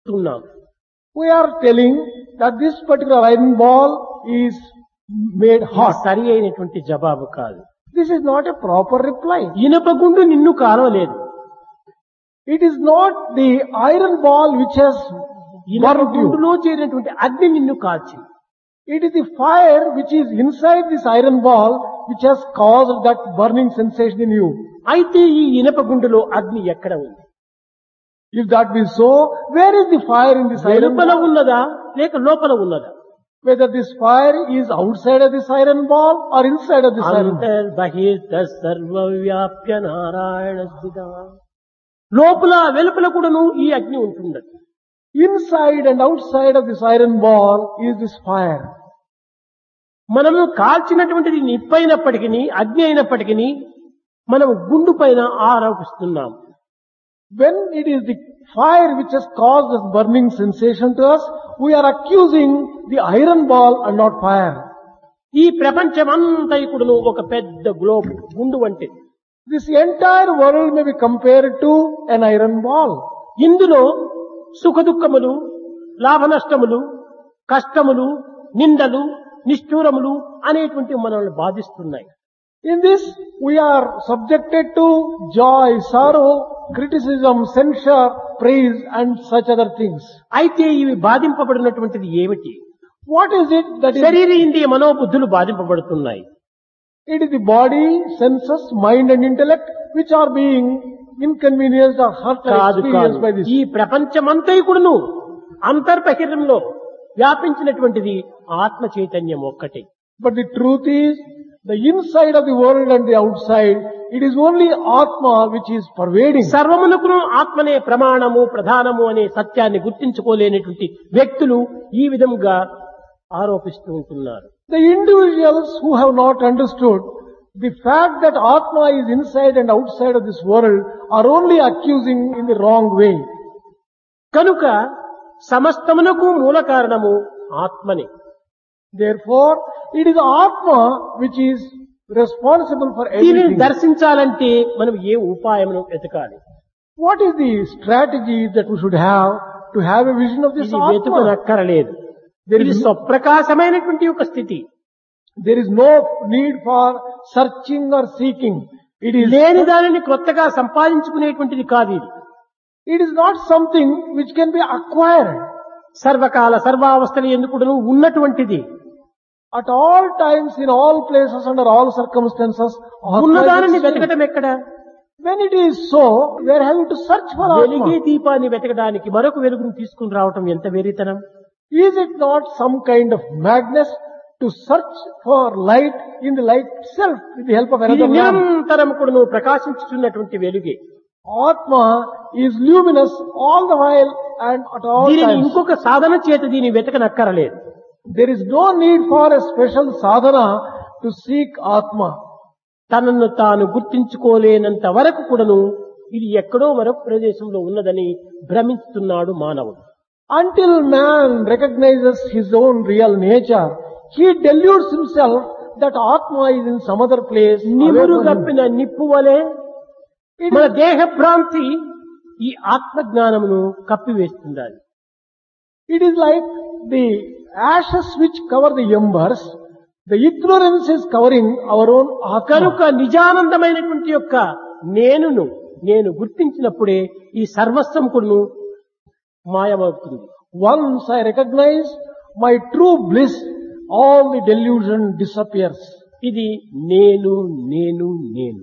ఉన్నాం. We are telling that this particular iron ball is made hot. సరి అయినటువంటి జవాబు కాదు. This is not a proper reply. ఇనుప గుండు నిన్ను కాలవలేదు. It is not the iron ball which has ఇనుప burned you. గుండులో చేరినటువంటి అగ్ని నిన్ను కాల్చింది. It is the fire which is inside this iron ball which has caused that burning sensation in you. అయితే ఈ ఇనుప గుండులో అగ్ని ఎక్కడ ఉంది? If that be so, where is the fire in this iron వెలుపల ball? ఉన్నదా లేక లోపల ఉన్నదా? Whether this fire is outside of this iron ball or inside of this iron ball. అంతర్బహిర్త సర్వవ్యాప్య Narayana స్థిత. లోపల వెలుపల కూడాను ఈ అగ్ని ఉంటున్నది. Inside and outside of this iron ball is this fire. మనము కాల్చినటువంటిది నిప్పైనప్పటికీ అగ్ని అయినప్పటికీ మనం గుండు పైన ఆరోపిస్తున్నాం. When it is the fire which has caused this burning sensation to us, we are accusing the iron ball and not fire. ఈ ప్రపంచమంతా కూడాను ఒక పెద్ద గ్లోబ్ గుండు వంటిది. This entire world may be compared to an iron ball. ఇందులో సుఖ దుఃఖములు, లాభ నష్టములు, కష్టములు, నిందలు, నిష్ఠూరములు అనేటువంటి మనల్ని బాధిస్తున్నాయి. In this, we are subjected to joy, sorrow, criticism, censure, praise and such other things. అయితే ఇవి బాధింపబడినటువంటిది ఏమిటి? What is it that is? శరీర ఇంద్రియ మనోబుద్ధులు బాధింపబడుతున్నాయి. It is the body, senses, mind and intellect which are being inconvenienced or hurt or కాదు experienced by this. ఈ ప్రపంచమంతా కూడాను అంతర్బహిర్యంలో వ్యాపించినటువంటిది ఆత్మ చైతన్యం ఒక్కటే. But the truth is, the inside of the world and the outside, it is only Atma which is pervading. సర్వమునకును ఆత్మనే ప్రమాణము ప్రధానము అనే సత్యాన్ని గుర్తించుకోలేనటువంటి వ్యక్తులు ఈ విధంగా ఆరోపిస్తూ ఉంటున్నారు. The individuals who have not understood the fact that Atma is inside and outside of this world are only accusing in the wrong way. కనుక సమస్తమునకు మూల కారణము ఆత్మనే. Therefore, it is Atma which is responsible for దీనిని everything. దర్శించాలంటే మనం ఏ ఉపాయమును వెతకాలి? What is the strategy that we should have to have a vision of this ఇది Atma? వెతుకనక్కరలేదు. ఇది స్వప్రకాశమైనటువంటి ఒక స్థితి. There is no need for searching or seeking. It is లేని దానిని కొత్తగా సంపాదించుకునేటువంటిది కాదు ఇది. It is not something which can be acquired. సర్వకాల సర్వావస్థలు ఎందుకు ఉన్నటువంటిది. At all times, in all places, under all circumstances, ఉన్నదానిని Atma వెతకటం exists. ఎక్కడ? When it is so, we are having to search for వెలిగే Atma. దీపాన్ని వెతకడానికి మరొక వెలుగును తీసుకుని రావటం ఎంత వెరితనం. Is it not some kind of madness to search for light in the light itself with the help of ఇది another lamp? నిరంతరం కూడా నువ్వు ప్రకాశించుతున్నటువంటి వెలుగే. Atma is luminous all the while and at all దీనిని times. ఇంకొక సాధన చేత దీన్ని వెతకనక్కరలేదు. There is no need for a special sadhana to seek Atma. తనను తాను గుర్తించుకోలేనంత వరకు కూడాను ఇది ఎక్కడో మరొక ప్రదేశంలో ఉన్నదని భ్రమిస్తున్నాడు మానవుడు. Until man recognizes his own real nature, he deludes himself that Atma is in some other place. away నిమురు from him. గప్పిన నిప్పు వలె మన దేహ భ్రాంతి ఈ ఆత్మజ్ఞానమును కప్పివేస్తుంది. It is like the ashes which cover the embers. The ignorance is covering our own కనుక Atma. నిజానందమైనటువంటి యొక్క నేను గుర్తించినప్పుడే ఈ సర్వస్వం కూడాను మాయమవుతుంది. Once I recognize my true bliss, all the delusion disappears. ఇది నేను నేను నేను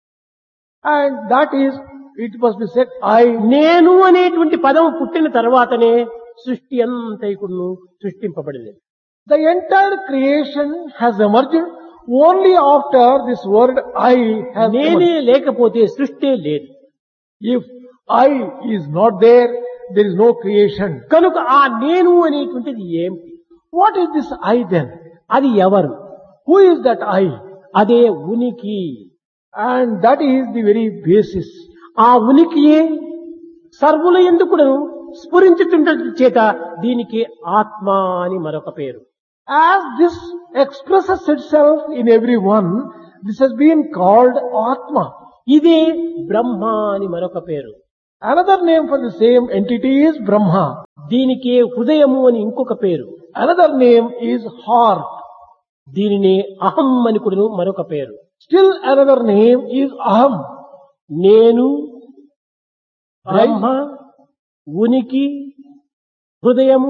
And that is, it must be said, I. నేను అనేటువంటి పదం పుట్టిన తర్వాతనే సృష్టి అంతైకును సృష్టింపబడలేదు. The entire creation has emerged only after this word I has నేనే emerged. లేకపోతే సృష్టి లేదు. If I is not there, there is no creation. కనుక ఆ నేను అనేటువంటిది ఏమిటి? What is this I then? అది ఎవరు? Who is that I? అదే ఉనికి. And that is the very basis. ఆ ఉనికియే సర్వుల ఎందుకు స్ఫురించుతుండటం చేత దీనికి ఆత్మ అని మరొక పేరు. As this expresses itself in everyone, this has been called Atma. ఇదే బ్రహ్మ అని మరొక పేరు. Another name for the same entity is Brahma. దీనికి హృదయము అని ఇంకొక పేరు. Another name is heart. దీనిని అహం అని కూడా మరొక పేరు. Still another name is aham. నేను, బ్రహ్మ, ఉనికి, హృదయము,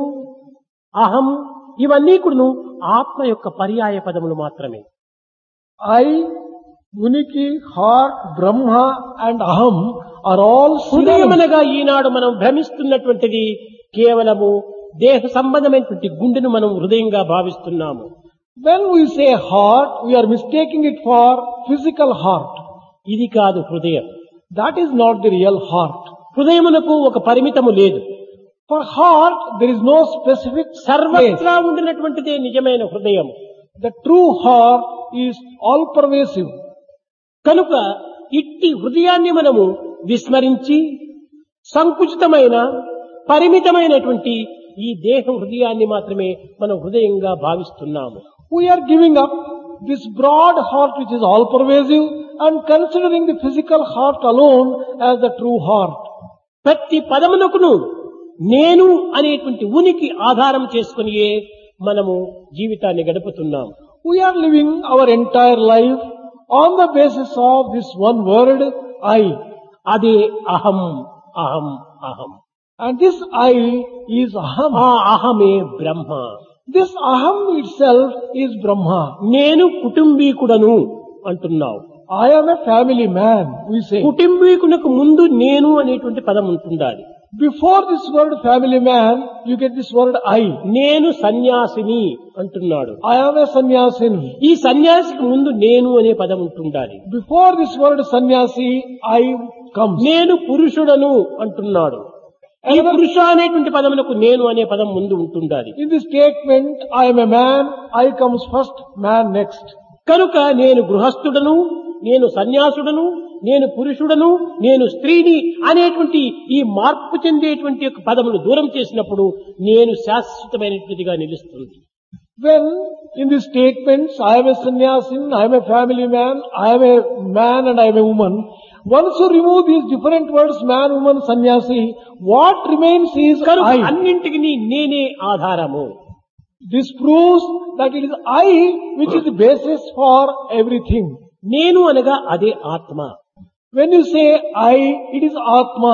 అహం ఇవన్నీ కూడా ఆత్మ యొక్క పర్యాయ పదములు మాత్రమే. I, uniki, heart, brahma and aham are all హృదయం synonyms. అనగా ఈనాడు మనం భ్రమిస్తున్నటువంటిది కేవలము దేహ సంబంధమైనటువంటి గుండెను మనం హృదయంగా భావిస్తున్నాము. When we say heart, we are mistaking it for physical heart. ఇది కాదు హృదయం. That is not the real heart. హృదయమునకు ఒక పరిమితము లేదు. For heart, there is no specific place. సర్వత్రా ఉండినటువంటిదే నిజమైన హృదయం. The true heart is all pervasive. కనుక ఇట్టి హృదయాన్ని మనము విస్మరించి సంకుచితమైన పరిమితమైనటువంటి ఈ దేహ హృదయాన్ని మాత్రమే మనం హృదయంగా భావిస్తున్నాము. We are giving up this broad heart which is all pervasive and considering the physical heart alone as the true heart. ప్రతి పదమునకును నేను అనేటువంటి ఉనికి ఆధారం చేసుకునియే మనము జీవితాన్ని గడుపుతున్నాము. We are living our entire life on the basis of this one word, I. అదే అహం అహం అహం. And this I is aham. ఆ అహమే బ్రహ్మ. This aham itself is Brahma. నేను కుటుంబీకుడను అంటున్నావు. I am a family man, we say. కుటుంబీకునకు ముందు నేను అనేటువంటి పదం ఉంటుండాలి. Before this word family man, you get this word I. నేను సన్యాసిని అంటున్నాడు. I am a sannyasin. ఈ సన్యాసికి ముందు నేను అనే పదం ఉంటుండాలి. Before this word sannyasi, I comes. నేను పురుషుడను అంటున్నాడు. ఈ పురుష అనేటువంటి పదములకు నేను అనే పదం ముందు ఉంటుండాలి. In this statement, I am a man, I comes first, man next. కనుక నేను గృహస్థుడను, నేను సన్యాసుడను, నేను పురుషుడను, నేను స్త్రీని అనేటువంటి ఈ మార్పు చెందేటువంటి యొక్క పదములు దూరం చేసినప్పుడు నేను శాశ్వతమైనటువంటిదిగా నిలుస్తుంది. When in these statements, I am a sannyasin, I am a family man, I am a man and I am a woman, once you remove these different words, man, woman, sannyasi, what remains is కనుక I. అన్నింటికి నేనే ఆధారము. This proves that it is I which is the basis for everything. నేను అనగా అదే ఆత్మ. When you say I, it is Atma.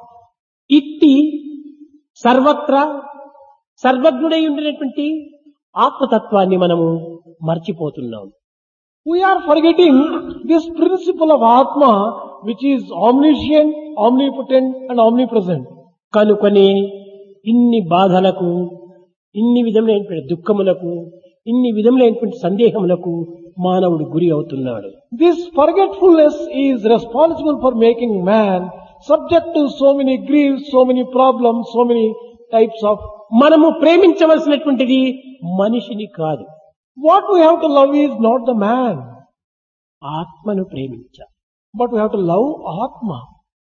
ఇట్టి సర్వత్రా సర్వజ్ఞుడై ఉండినటువంటి ఆత్మతత్వాన్ని మనము మర్చిపోతున్నాం. We are forgetting this principle of Atma which is omniscient, omnipotent and omnipresent. కనుకనే ఇన్ని బాధలకు, ఇన్ని విధములైనటువంటి దుఃఖములకు, ఇన్ని విధములైనటువంటి సందేహములకు మానవుడు గురి అవుతున్నాడు. This forgetfulness is responsible for making man subject to so many griefs, so many problems, so many types of. మనము ప్రేమించవలసినటువంటిది మనిషిని కాదు, What we have to love is not the man, ఆత్మను ప్రేమించాలి. but we have to love Atma.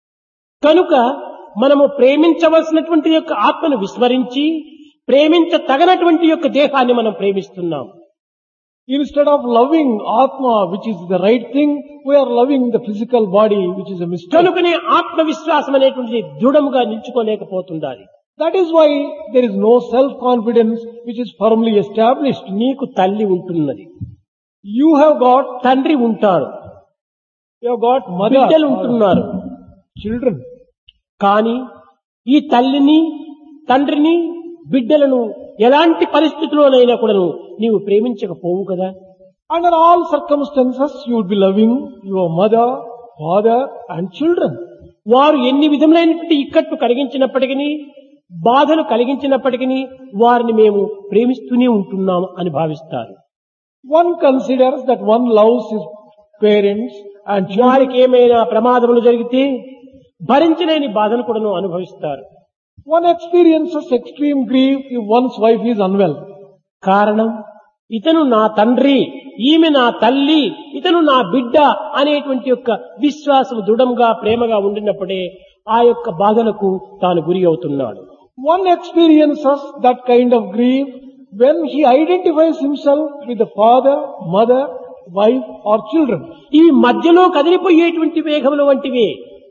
కనుక మనము ప్రేమించవలసినటువంటి యొక్క ఆత్మను విస్మరించి ప్రేమించ తగనటువంటి యొక్క దేహాన్ని మనం ప్రేమిస్తున్నాం. Instead of loving Atma, which is the right thing, we are loving the physical body, which is a mistake. కనుకనే ఆత్మవిశ్వాసం అనేటువంటిది దృఢముగా నిలుచుకోలేకపోతుండాలి. That is why there is no self-confidence which is firmly established. నీకు తల్లి ఉంటున్నది, You have got, తండ్రి ఉంటారు, you have got mother, బిడ్డలు ఉంటున్నారు. children. కానీ ఈ తల్లిని, తండ్రిని, బిడ్డలను ఎలాంటి పరిస్థితుల్లోనైనా కూడా నీవు ప్రేమించకపోవు కదా. Under all circumstances, you would be loving your mother, father and children. వారు ఎన్ని విధములైనటువంటి ఇక్కట్లు కలిగించినప్పటికీ, బాధలు కలిగించినప్పటికీ వారిని మేము ప్రేమిస్తూనే ఉంటున్నాం అని భావిస్తారు. One considers that one loves his parents and children. వారికి ఏమైనా ప్రమాదములు జరిగితే భరించలేని బాధను కూడా అనుభవిస్తారు. One experiences extreme grief if one's wife is unwell. కారణం ఇతను నా తండ్రి, ఈమె నా తల్లి, ఇతను నా బిడ్డ అనేటువంటి యొక్క విశ్వాసం దృఢంగా ప్రేమగా ఉండినప్పుడే ఆ యొక్క బాధలకు తాను గురి అవుతున్నాడు. One experiences that kind of grief when he identifies himself with the father, mother, wife or children. ఇవి మధ్యలో కదిలిపోయేటువంటి వేగముల వంటివే.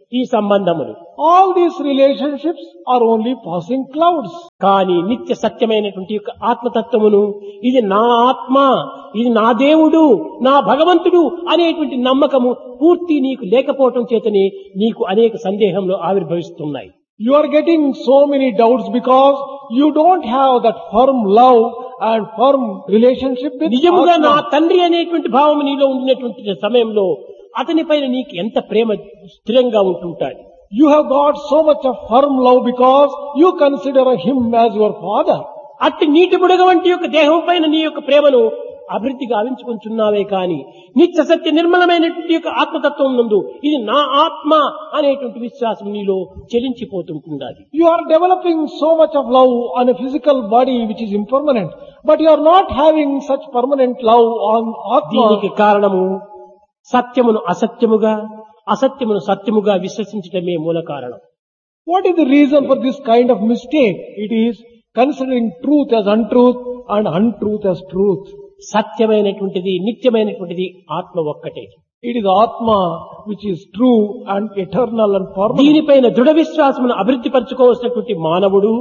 ఈ సంబంధములు. All these relationships are only passing clouds. కానీ నిత్య సత్యమైనటువంటి యొక్క ఆత్మతత్వమును, ఇది నా ఆత్మ, ఇది నా దేవుడు, నా భగవంతుడు అనేటువంటి నమ్మకము పూర్తి నీకు లేకపోవటం చేతనే నీకు అనేక సందేహంలో ఆవిర్భవిస్తున్నాయి. You are getting so many doubts because you don't have that firm love and firm relationship with నిజముగా నా Atma. తండ్రి అనేటువంటి భావం నీలో ఉండినటువంటి సమయంలో అతని పైన నీకు ఎంత ప్రేమ స్థిరంగా ఉంటుంటాడు. You have got so much of firm love because you consider him as your father. అట్టి నీటి బుడగ వంటి యొక్క దేహం పైన నీ యొక్క ప్రేమను అభివృద్ధి గావించుకుంటున్నావే కాని నిత్య సత్య నిర్మలమైనటువంటి యొక్క ఆత్మతత్వం నందు ఇది నా ఆత్మ అనేటువంటి విశ్వాసం నీలో చెలించిపోతుంటున్నది. You are developing so much of love on a physical body which is impermanent, but you are not having such permanent love on దీనికి Atma. కారణము సత్యమును అసత్యముగా, అసత్యమును సత్యముగా విశ్వసించటమే మూల కారణం. What is the reason for this kind of mistake? It is considering truth as untruth and untruth as truth. సత్యమైనటువంటిది, నిత్యమైనటువంటిది ఆత్మ ఒక్కటే. It is Atma which is true and eternal and permanent. దీనిపైన దృఢ విశ్వాసమును అభివృద్ధి పరచుకోవాల్సినటువంటి మానవుడు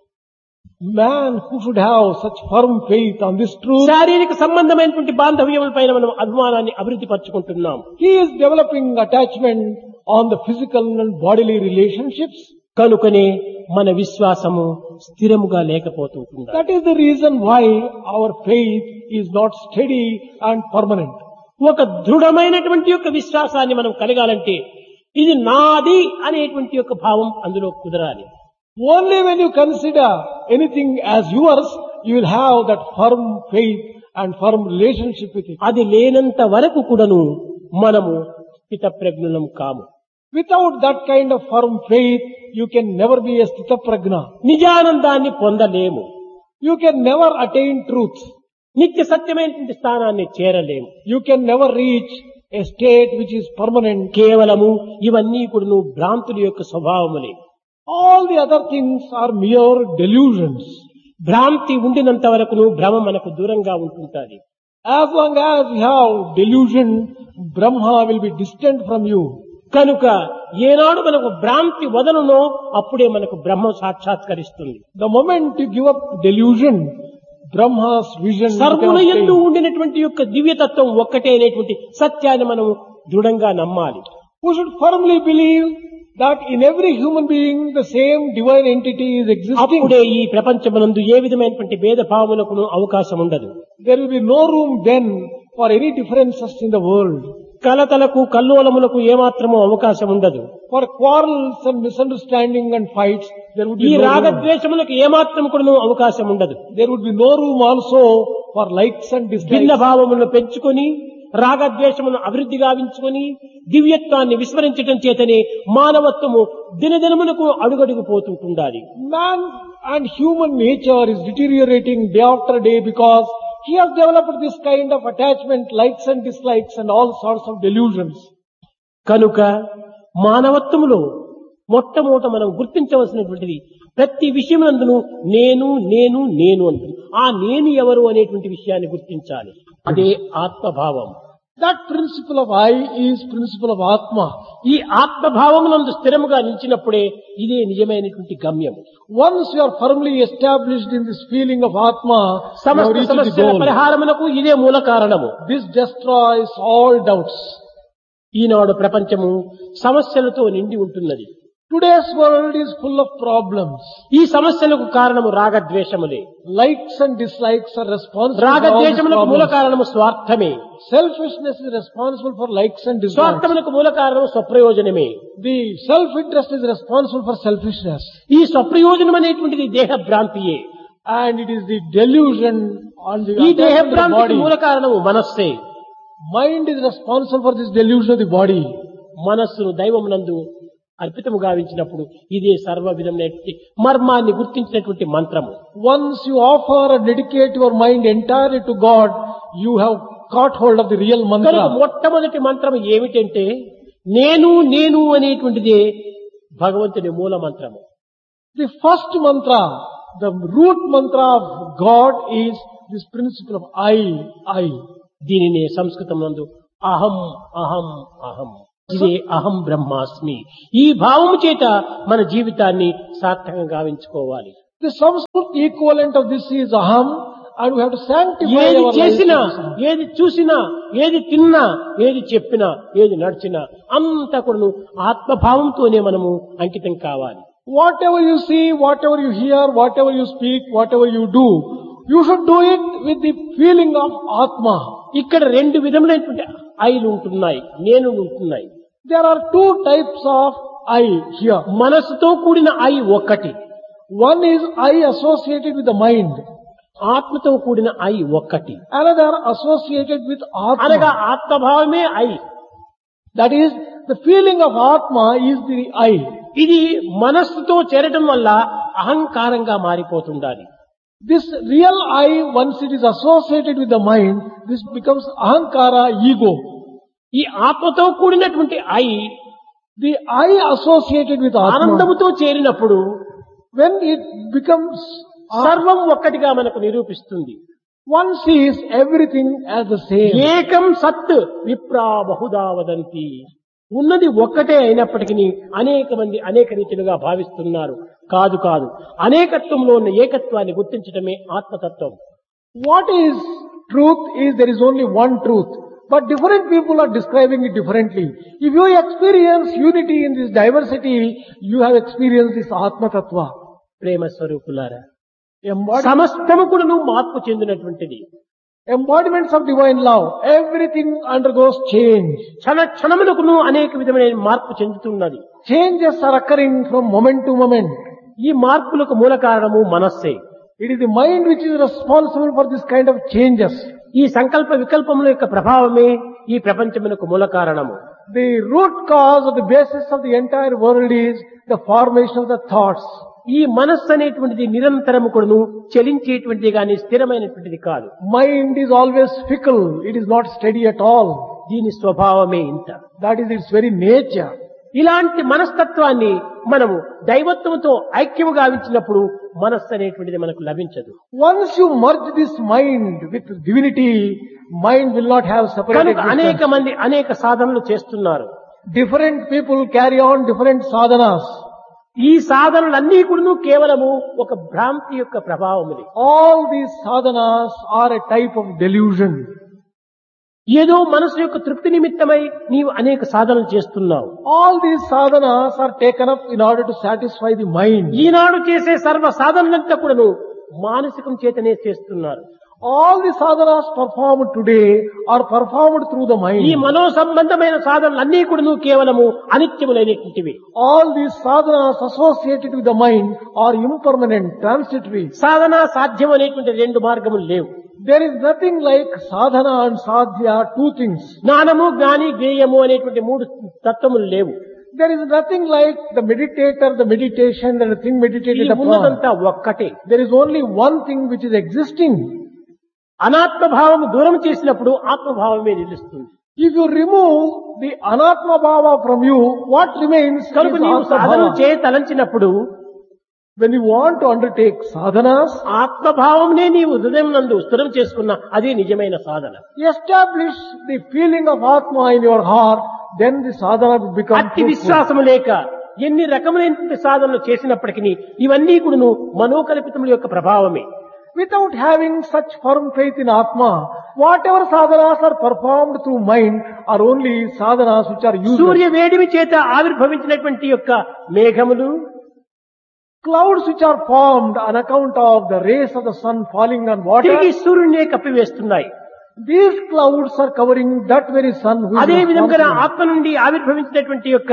Man who should have such firm faith on this truth, శారీరక సంబంధమైనటువంటి బాంధవ్యములపైన మనం అభిమానాన్ని అభివృద్ధి పరచుకుంటున్నాం. he is developing attachment on the physical and bodily relationships. కనుకనే మన విశ్వాసము స్థిరముగా లేకపోతుంటుంది. That is the reason why our faith is not steady and permanent. ఒక దృఢమైనటువంటి యొక్క విశ్వాసాన్ని మనం కలగాలంటే ఇది నాది అనేటువంటి యొక్క భావం అందులో కుదరాలి. Only when you consider anything as yours, you will have that firm faith and firm relationship with it. అది లేనంత వరకు కూడాను మనము స్థితప్రజ్ఞులం కాము. Without that kind of firm faith, you can never be a stitaprajna. నిజానందాన్ని పొందలేము. You can never attain truth. నిత్య సత్యమైనటువంటి స్థానాన్ని చేరలేము. You can never reach a state which is permanent. కేవలము ఇవన్నీ కూడాను భ్రాంతుల యొక్క స్వభావములే. All the other things are mere delusions. భ్రాంతి ఉండినంత వరకును భ్రమ మనకు దూరంగా ఉంటుంటాది. As long as you have delusion, Brahma will be distant from you. కనుక ఏనాడు మనకు భ్రాంతి వదలునో అప్పుడే మనకు బ్రహ్మ సాక్షాత్కరిస్తుంది. The moment you give up delusion, Brahma's vision సర్వుల becomes యందు clear. ఉండినటువంటి యొక్క దివ్యతత్వం ఒక్కటే అనేటువంటి సత్యాన్ని మనం దృఢంగా నమ్మాలి. We should firmly believe that in every human being the same divine entity is existing. అప్పుడే ఈ ప్రపంచమునందు ఏ విధమైనటువంటి భేదభావములకు అవకాశం ఉండదు. There will be no room then for any differences in the world. కలతలకు కల్లోలములకు ఏమాత్రము అవకాశం ఉండదు. For quarrels and misunderstanding and fights, there would ఈ be no room. రాగద్వేషములకు ఏమాత్రం కూడా అవకాశం ఉండదు. There would be no room also for likes and భిన్న dislikes. భావములను పెంచుకొని రాగద్వేషములను అభివృద్ధి గావించుకొని దివ్యత్వాన్ని విస్మరించడం చేతనే మానవత్వము దినదినమునకు అడుగడుగు పోతుంటుండాలి. Man and human nature is deteriorating day after day because he has developed this kind of attachment, likes and dislikes and all sorts of delusions. కనుక మానవత్వములో మొట్టమొదట మనం గుర్తించవలసినటువంటిది ప్రతి విషయమునందును నేను నేను నేను అంటుంది. ఆ నేను ఎవరు అనేటువంటి విషయాన్ని గుర్తించాలి. అదే ఆత్మభావం. That principle of I is principle of Atma. ఈ ఆత్మభావమునందు స్థిరముగా నిలిచినప్పుడే ఇదే నిజమైనటువంటి గమ్యం. Once you are firmly established in this feeling of Atma, you have సమస్త reached the సమస్యల goal. పరిహారమునకు ఇదే మూల కారణము. This destroys all doubts. ఈనాడు ప్రపంచము సమస్యలతో నిండి ఉంటున్నది. Today's world is full of problems. ఈ సమస్యలకు కారణము రాగద్వేషములే. Likes and dislikes are responsible for all these రాగద్వేషములకు మూల problems. కారణము స్వార్థమే. Selfishness is responsible for likes and dislikes. స్వార్థములకు మూల కారణము స్వప్రయోజనమే. The self-interest is responsible for selfishness. ఈ స్వప్రయోజనం అనేటువంటిది దేహ భ్రాంతియే. And it is the delusion on the ఈ దేహ attachment of the భ్రాంతికి body. మూల కారణము మనస్సే. Mind is responsible for this delusion of the body. మనస్సును దైవమునందు అర్పితము గావించినప్పుడు ఇదే సర్వ విధమైనటువంటి మర్మాన్ని గుర్తించినటువంటి మంత్రము. Once you offer and dedicate your mind entirely to God, you have caught hold of the real కనుక mantra. మొట్టమొదటి మంత్రం ఏమిటంటే నేను నేను అనేటువంటిదే భగవంతుని మూల మంత్రము. The first mantra, the root mantra of God is this principle of I. దీనిని సంస్కృతం నందు అహం అహం అహం ఇదే అహం బ్రహ్మాస్మి. ఈ భావము చేత మన జీవితాన్ని సార్థకంగా గావించుకోవాలి. The Sanskrit equivalent of this is aham, and we have to sanctify ఏది our చేసినా, lives. ఏది చూసినా, ఏది తిన్నా, ఏది చెప్పినా, ఏది నడిచినా అంతా కూడా ఆత్మభావంతోనే మనము అంకితం కావాలి. Whatever you see, whatever you hear, whatever you speak, whatever you do, you should do it with the feeling of Atma. ఇక్కడ రెండు విధములైనటువంటి ఐలు ఉంటున్నాయి, నేను ఉంటున్నాయి. There are two types of I here. మనసుతో కూడిన ఐ ఒక్కటి, One is I associated with the mind. ఆత్మతో కూడిన ఐ ఒక్కటి. Another associated with అనగా Atma. ఆత్మభావమే I. That is, the feeling of Atma is the I. ఇది మనస్సుతో చేరటం వల్ల అహంకారంగా మారిపోతుండాలి. This real I, once it is associated with the mind, this becomes Ahankara, ego. ఈ ఆత్మతో కూడినటువంటి I The I associated with Atma, ఆనందముతో చేరినప్పుడు when it becomes సర్వం ఒక్కటిగా మనకు నిరూపిస్తుంది. one sees everything as the same. ఏకం సత్ విప్రా బహుదా వదంతి. ఉన్నది ఒక్కటే అయినప్పటికీ అనేక మంది అనేక రీతిలుగా భావిస్తున్నారు. కాదు కాదు, అనేకత్వంలో ఉన్న ఏకత్వాన్ని గుర్తించడమే ఆత్మతత్వం. What is truth is there is only one truth, but different people are describing it differently. If you experience unity in this diversity, you have experienced this Atma Tattva. ప్రేమ స్వరూపులారా, Embod- సమస్తము కూడాను మార్పు చెందినటువంటిది. Embodiments of divine love, everything undergoes change. క్షణ క్షణమునకును అనేక విధమైన మార్పు చెందుతున్నది. Changes are occurring from moment to moment. ఈ మార్పులకు మూల కారణము మనస్సే. It is the mind which is responsible for this kind of changes. ఈ సంకల్ప వికల్పముల యొక్క ప్రభావమే ఈ ప్రపంచమునకు మూల కారణము. The root cause or the basis of the entire world is the formation of the thoughts. ఈ మనస్సు అనేటువంటిది నిరంతరము కూడాను చలించేటువంటిది గాని స్థిరమైనటువంటిది కాదు. Mind is always fickle. It is not steady at all. దీని స్వభావమే ఇంత. That is its very nature. ఇలాంటి మనస్తత్వాన్ని మనము దైవత్వముతో ఐక్యము గావించినప్పుడు మనస్సు అనేటువంటిది మనకు లభించదు. Once you merge this mind with divinity, mind will not have separate కనుక అనేక existence. మంది అనేక సాధనలు చేస్తున్నారు. Different people carry on different sadhanas. ఈ సాధనలన్నీ కూడా కేవలము ఒక భ్రాంతి యొక్క ప్రభావముది. All these sadhanas are a type of delusion. ఏదో మనసు యొక్క తృప్తి నిమిత్తమై నీవు అనేక సాధనలు చేస్తున్నావు. All these sadhanas are taken up in order to satisfy the mind. ఈనాడు చేసే సర్వ సాధనలంతా కూడాను మానసికం చేతనే చేస్తున్నారు. All the sadhanas performed today are performed through the ఈ mind. మనో సంబంధమైన సాధనలన్నీ కూడాను కేవలము అనిత్యములైనటువంటివి. All these sadhanas associated with the mind are impermanent, transitory. సాధన సాధ్యం అనేటువంటి రెండు మార్గములు లేవు. There is nothing like sadhana and sadhya, two things. జ్ఞానము జ్ఞాని జ్ఞేయము అనేటువంటి మూడు తత్వములు లేవు. There is nothing like the meditator, the meditation, and the thing ఈ meditated upon. ఉన్నదంతా ఒక్కటే. There is only one thing which is existing. అనాత్మభావం దూరం చేసినప్పుడు ఆత్మభావమే నిలుస్తుంది. If you remove the anatma bhava from you, what remains is కనుక నీవు atma సాధన bhava. చేయ తలంచినప్పుడు When you want to undertake sadhanas, ఆత్మభావంనే నీవు హృదయం నందు స్థిరం చేసుకున్న అదే నిజమైన సాధన. establish the feeling of atma in your heart, then the sadhana will become అట్టి fruitful. విశ్వాసము లేక ఎన్ని రకములైనటువంటి సాధనలు చేసినప్పటికీ ఇవన్నీ కూడాను మనోకల్పితముల యొక్క ప్రభావమే. Without having such firm faith in atma, whatever sadhanas are performed through mind are only sadhanas which are useless. సూర్య వేడిమి చేత ఆవిర్భవించినటువంటి యొక్క మేఘములు, Clouds which are formed on account of the rays of the sun falling on తిరిగి water, సూర్యునే కప్పివేస్తున్నాయి. these clouds are covering that very sun who is అదే విధంగా responsible. ఆత్మ నుండి ఆవిర్భవించినటువంటి యొక్క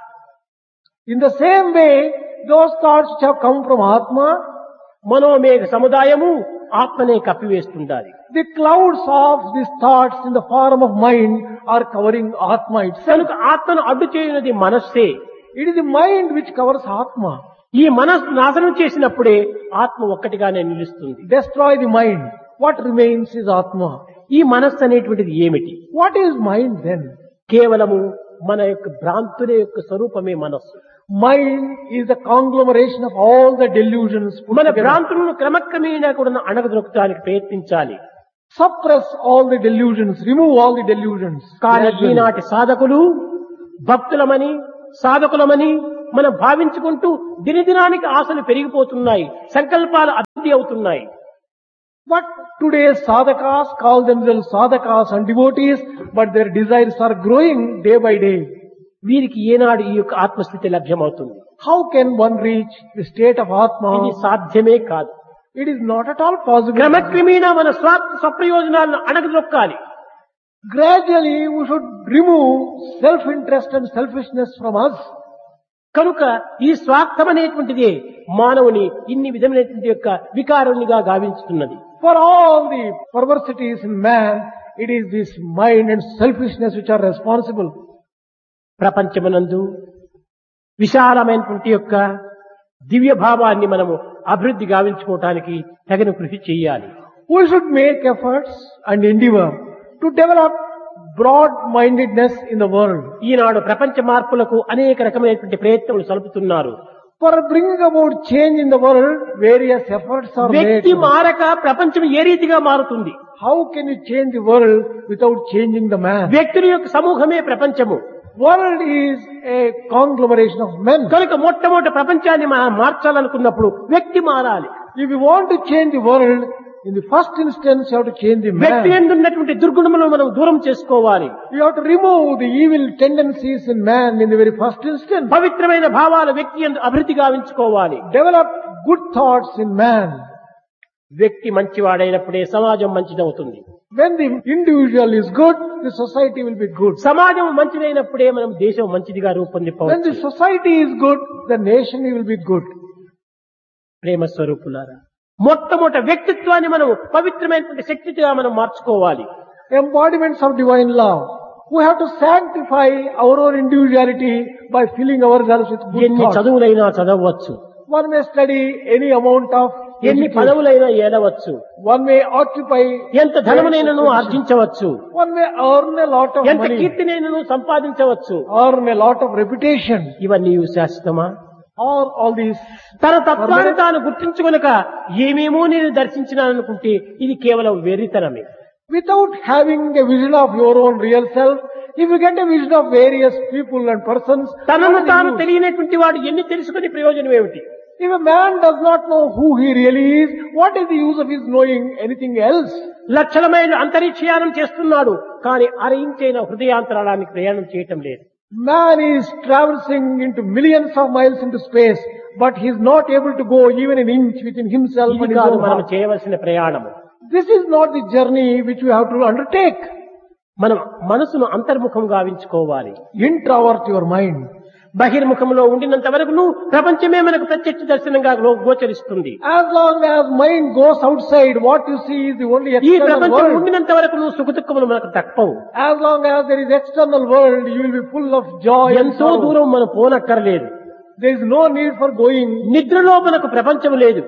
In the same way, those thoughts which have come from atma, మనోమేఘ సముదాయము ఆత్మనే కప్పివేస్తుండాలి. the clouds of these thoughts in the form of mind are covering atma itself. కనుక ఆత్మను అడ్డు చేయనది మనస్సే. It is the mind which covers atma. ఈ మనస్సు నాశనం చేసినప్పుడే ఆత్మ ఒక్కటిగానే నిలుస్తుంది. Destroy the mind. What remains is atma. ఈ మనస్సు అనేటువంటిది ఏమిటి? What is mind then? కేవలము మన యొక్క భ్రాంతుల యొక్క స్వరూపమే మనస్సు. Mind is the conglomeration of all the delusions put మన together. భ్రాంతులను క్రమక్రమేణా కూడా అణగదొక్కడానికి ప్రయత్నించాలి. Suppress all the delusions, remove all the delusions. కానీ Gradually. ఈనాటి సాధకులు భక్తులమని సాధకులమని మనం భావించుకుంటూ దినదినానికి ఆశలు పెరిగిపోతున్నాయి, సంకల్పాలు అభివృద్ధి అవుతున్నాయి. But today's sadhakas call themselves sadhakas and devotees, but their desires are growing day by day. వీరికి ఏనాడు ఈ యొక్క ఆత్మస్థితి లభ్యమవుతుంది? How can one reach the state of ఇది Atma? సాధ్యమే కాదు. It is not at all possible. క్రమక్రమేణా మన స్వప్రయోజనాలను అణగదొక్కాలి. Gradually we should remove self-interest and selfishness from us. కనుక ఈ స్వార్థం అనేటువంటిదే మానవుని ఇన్ని విధమైనటువంటి యొక్క వికారునిగా గావించుతున్నది. For all the perversities in man, it is this mind and selfishness which are responsible. ప్రపంచమునందు విశాలమైనటువంటి యొక్క దివ్య భావాన్ని మనము అభివృద్ధి గావించుకోవటానికి తగిన కృషి చేయాలి. We should make efforts and endeavor to develop broad-mindedness in the world. ఈనాడు ప్రపంచ మార్పులకు అనేక రకమైనటువంటి ప్రయత్నములు సలుపుతున్నారు. For bringing about change in the world, various efforts are వ్యక్తి made. మారక ప్రపంచం ఏ రీతిగా మారుతుంది? How can you change the world without changing the man? వ్యక్తుల యొక్క సమూహమే ప్రపంచము. World is a conglomeration of men. కనుక మొట్టమొదటి ప్రపంచాన్ని మనం మార్చాలనుకున్నప్పుడు వ్యక్తి మారాలి. If you want to change the world, in the first instance you have to change the వ్యక్తి man. యందు ఉన్నటువంటి దుర్గుణములను మనం దూరం చేసుకోవాలి. You have to remove the evil tendencies in man in the very first instance. పవిత్రమైన భావాలు వ్యక్తి యందు అభివృద్ధి గావించుకోవాలి. Develop good thoughts in man. వ్యక్తి మంచివాడైనప్పుడే సమాజం మంచిదవుతుంది. When the individual is good, the society will be good. సమాజం మంచిదైనప్పుడే మనం దేశం మంచిదిగా When the రూపొందిపోవచ్చు. society is good, the nation will be good. ప్రేమ స్వరూపులారా, మొట్టమొదటి వ్యక్తిత్వాన్ని మనం పవిత్రమైనటువంటి శక్తిగా మనం మార్చుకోవాలి. Embodiments of divine love. We have to sanctify our own individuality by filling ourselves with good ఎన్ని thoughts. చదువులైనా చదవచ్చు, One may study any amount of ఎన్ని education. పదవులైనా ఏలవచ్చు, One may occupy, ఎంత ధనమునైనను ఆర్జించవచ్చు, one may earn a lot of ఎంత money, కీర్తినైనను సంపాదించవచ్చు. earn a lot of reputation, ఇవన్నీ శాశ్వతమా? or all these. తన తత్వాన్ని తాను గుర్తించుకొనక ఏమేమో నేను దర్శించినాననుకుంటే ఇది కేవలం వెర్రితనమే. Without having a vision of your own real self, if you get a vision of various people and persons, తనను what is తాను the use? తెలియనటువంటి వాడు ఎన్ని తెలుసుకుని ప్రయోజనం ఏమిటి? If a man does not know who he really is, what is the use of his knowing anything else? లక్షల మైళ్ళు అంతరిక్షయానం చేస్తున్నాడు, కానీ అరయించైన హృదయాంతరాళానికి ప్రయాణం చేయటం లేదు. Man is traversing into millions of miles into space, but he is not able to go even an inch within himself ఇది and his కాదు own మనం heart. చేయవలసిన ప్రయాణము. This is not the journey which we have to undertake. మనం మనసును అంతర్ముఖం గావించుకోవాలి. Introvert your mind. బహిర్ముఖంలో ఉండినంత వరకు ప్రపంచమే మనకు ప్రత్యక్ష దర్శనంగా గోచరిస్తుంది. As long as mind goes outside, what you see is the only ఈ external ప్రపంచం world. ఉండినంత వరకు సుఖదుఖములు మనకు తప్పవు. As long as there is external world, you will be full of joy and ఎంతో sorrow. దూరం మనం పోనక్కర్లేదు. There is no need for going. నిద్రలో మనకు ప్రపంచం లేదు.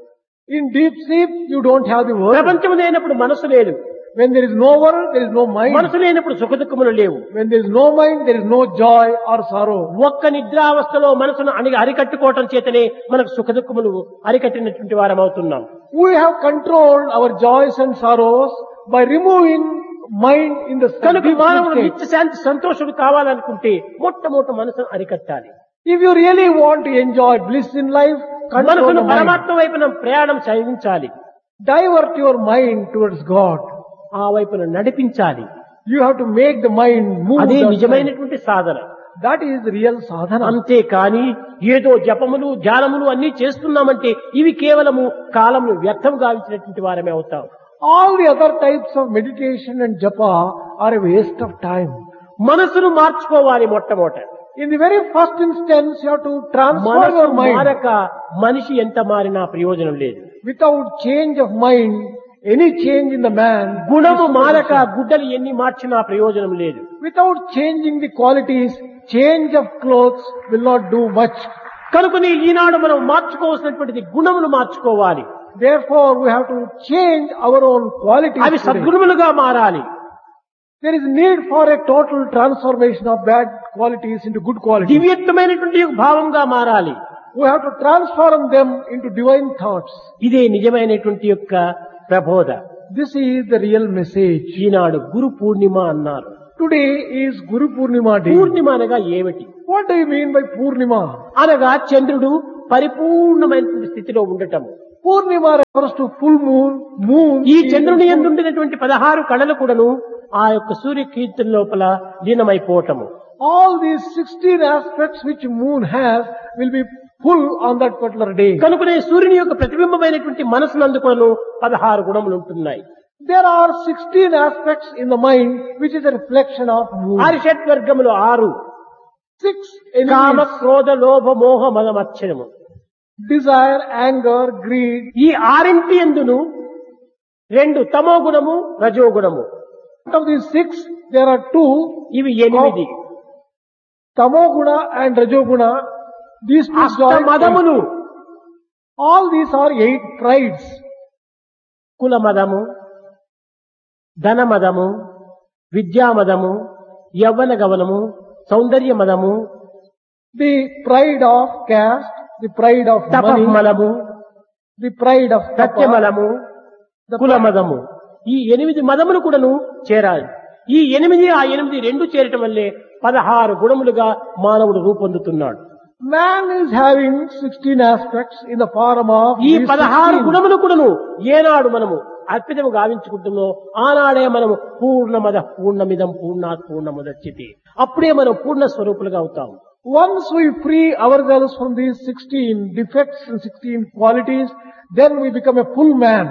In deep sleep, you don't have the world. ప్రపంచం లేనప్పుడు మనసు లేదు. When there is no world, there is no mind. మనసు లేనప్పుడు సుఖదుఖములు లేవు. When there is no mind, there is no joy or sorrow. ఒక్క నిద్రావస్థలో మనసును అరికట్టుకోవటం చేతనే మనకు సుఖదుఖములు అరికట్టినటువంటి వారం అవుతున్నాం. We have controlled our joys and sorrows by removing mind in the కనుక deep మానవుడు sleep నిత్య state. శాంతి సంతోషుడు కావాలనుకుంటే మొట్టమొదటి మనసును అరికట్టాలి. If you really want to enjoy bliss in life, control మనసును the mind. పరమాత్మ వైపున ప్రయాణం సాగించాలి. Divert your mind towards God. ఆ వైపున నడిపించాలి. You have to make the mind move. అదే that side. నిజమైనటువంటి సాధన. That is real sadhana. అంతేకాని ఏదో జపములు ధ్యానములు అన్ని చేస్తున్నామంటే ఇవి కేవలము కాలమును వ్యర్థం గావించినటువంటి వారమే అవుతాం. All the other types of meditation and japa are a waste of time. మనసును మార్చుకోవాలి మొట్టమొదట. In the very first instance, you have to transform మనసు your mind. మారక మనిషి ఎంత మారినా ప్రయోజనం లేదు. Without change of mind, any change in the man. గుణము మారక గుడ్డలు ఎన్ని మార్చినా ప్రయోజనం లేదు. Without changing the qualities, change of clothes will not do much. కనుకని ఈనాడు మనం మార్చుకోవాల్సినటువంటిది గుణములు మార్చుకోవాలి. Therefore, we have to change our own qualities. అవి today. సద్గుణములుగా మారాలి. There is need for a total transformation of bad qualities into good qualities. దివ్యత్వమైనటువంటి ఒక భావంగా మారాలి. We have to transform them into divine thoughts. ఇదే నిజమైనటువంటి యొక్క ప్రబోధ. This is the real message. ఈనాడు గురు పూర్ణిమ అన్నారు. Today is Guru Purnima day. పూర్ణిమ అనగా ఏమిటి? What do you mean by Purnima? అనగా చంద్రుడు పరిపూర్ణమైనటువంటి స్థితిలో ఉండటం. Purnima refers to full moon. Moon. ఈ is చంద్రుని full. ఎందుండినటువంటి 16 కళలు కూడాను ఆ యొక్క సూర్యకీర్తన లోపల లీనమైపోవటము. All these 16 aspects which moon has will be full on that particular day. కనుకనే సూర్యుని యొక్క ప్రతిబింబమైనటువంటి మనసునందు కూడాను 16 గుణములు ఉంటున్నాయి. There are 16 aspects in the mind which is a reflection of moon. హరిషడ్వర్గములు 6. 6 comma, elements: క్రోధ, లోభ, మోహ, మద, మత్సరము. desire, anger, greed. ఈ 6 ఎందును 2 తమో గుణము, రజో గుణము. Out of these 6, there are 2, ఇవి 8. Tamoguna and Rajoguna. These two అష్ట join. మదములు, All these are 8 prides. కుల మదము, ధన మదము, విద్యా మదము, యవ్వన గవనము, సౌందర్య మదము, The pride of caste, the pride of money, తపమలము, the pride of tapa, సత్యమలము, the కుల మదము. ఈ 8 మదములు కూడాను చేరాలి. ఈ 8 ఆ 8 రెండు చేరటం వల్లే 16 గుణములుగా మానవుడు రూపొందుతున్నాడు. Man is having 16 aspects in the form of ఈ these 16 16. గుణములు కూడాను ఏనాడు మనము అర్పితము గావించుకుంటున్నామో ఆనాడే మనము పూర్ణమద పూర్ణమిదం పూర్ణాత్ పూర్ణముదచ్యతే. అప్పుడే మనం పూర్ణ స్వరూపులుగా అవుతాం. Once we free ourselves from these 16 defects and 16 qualities, then we become a full man.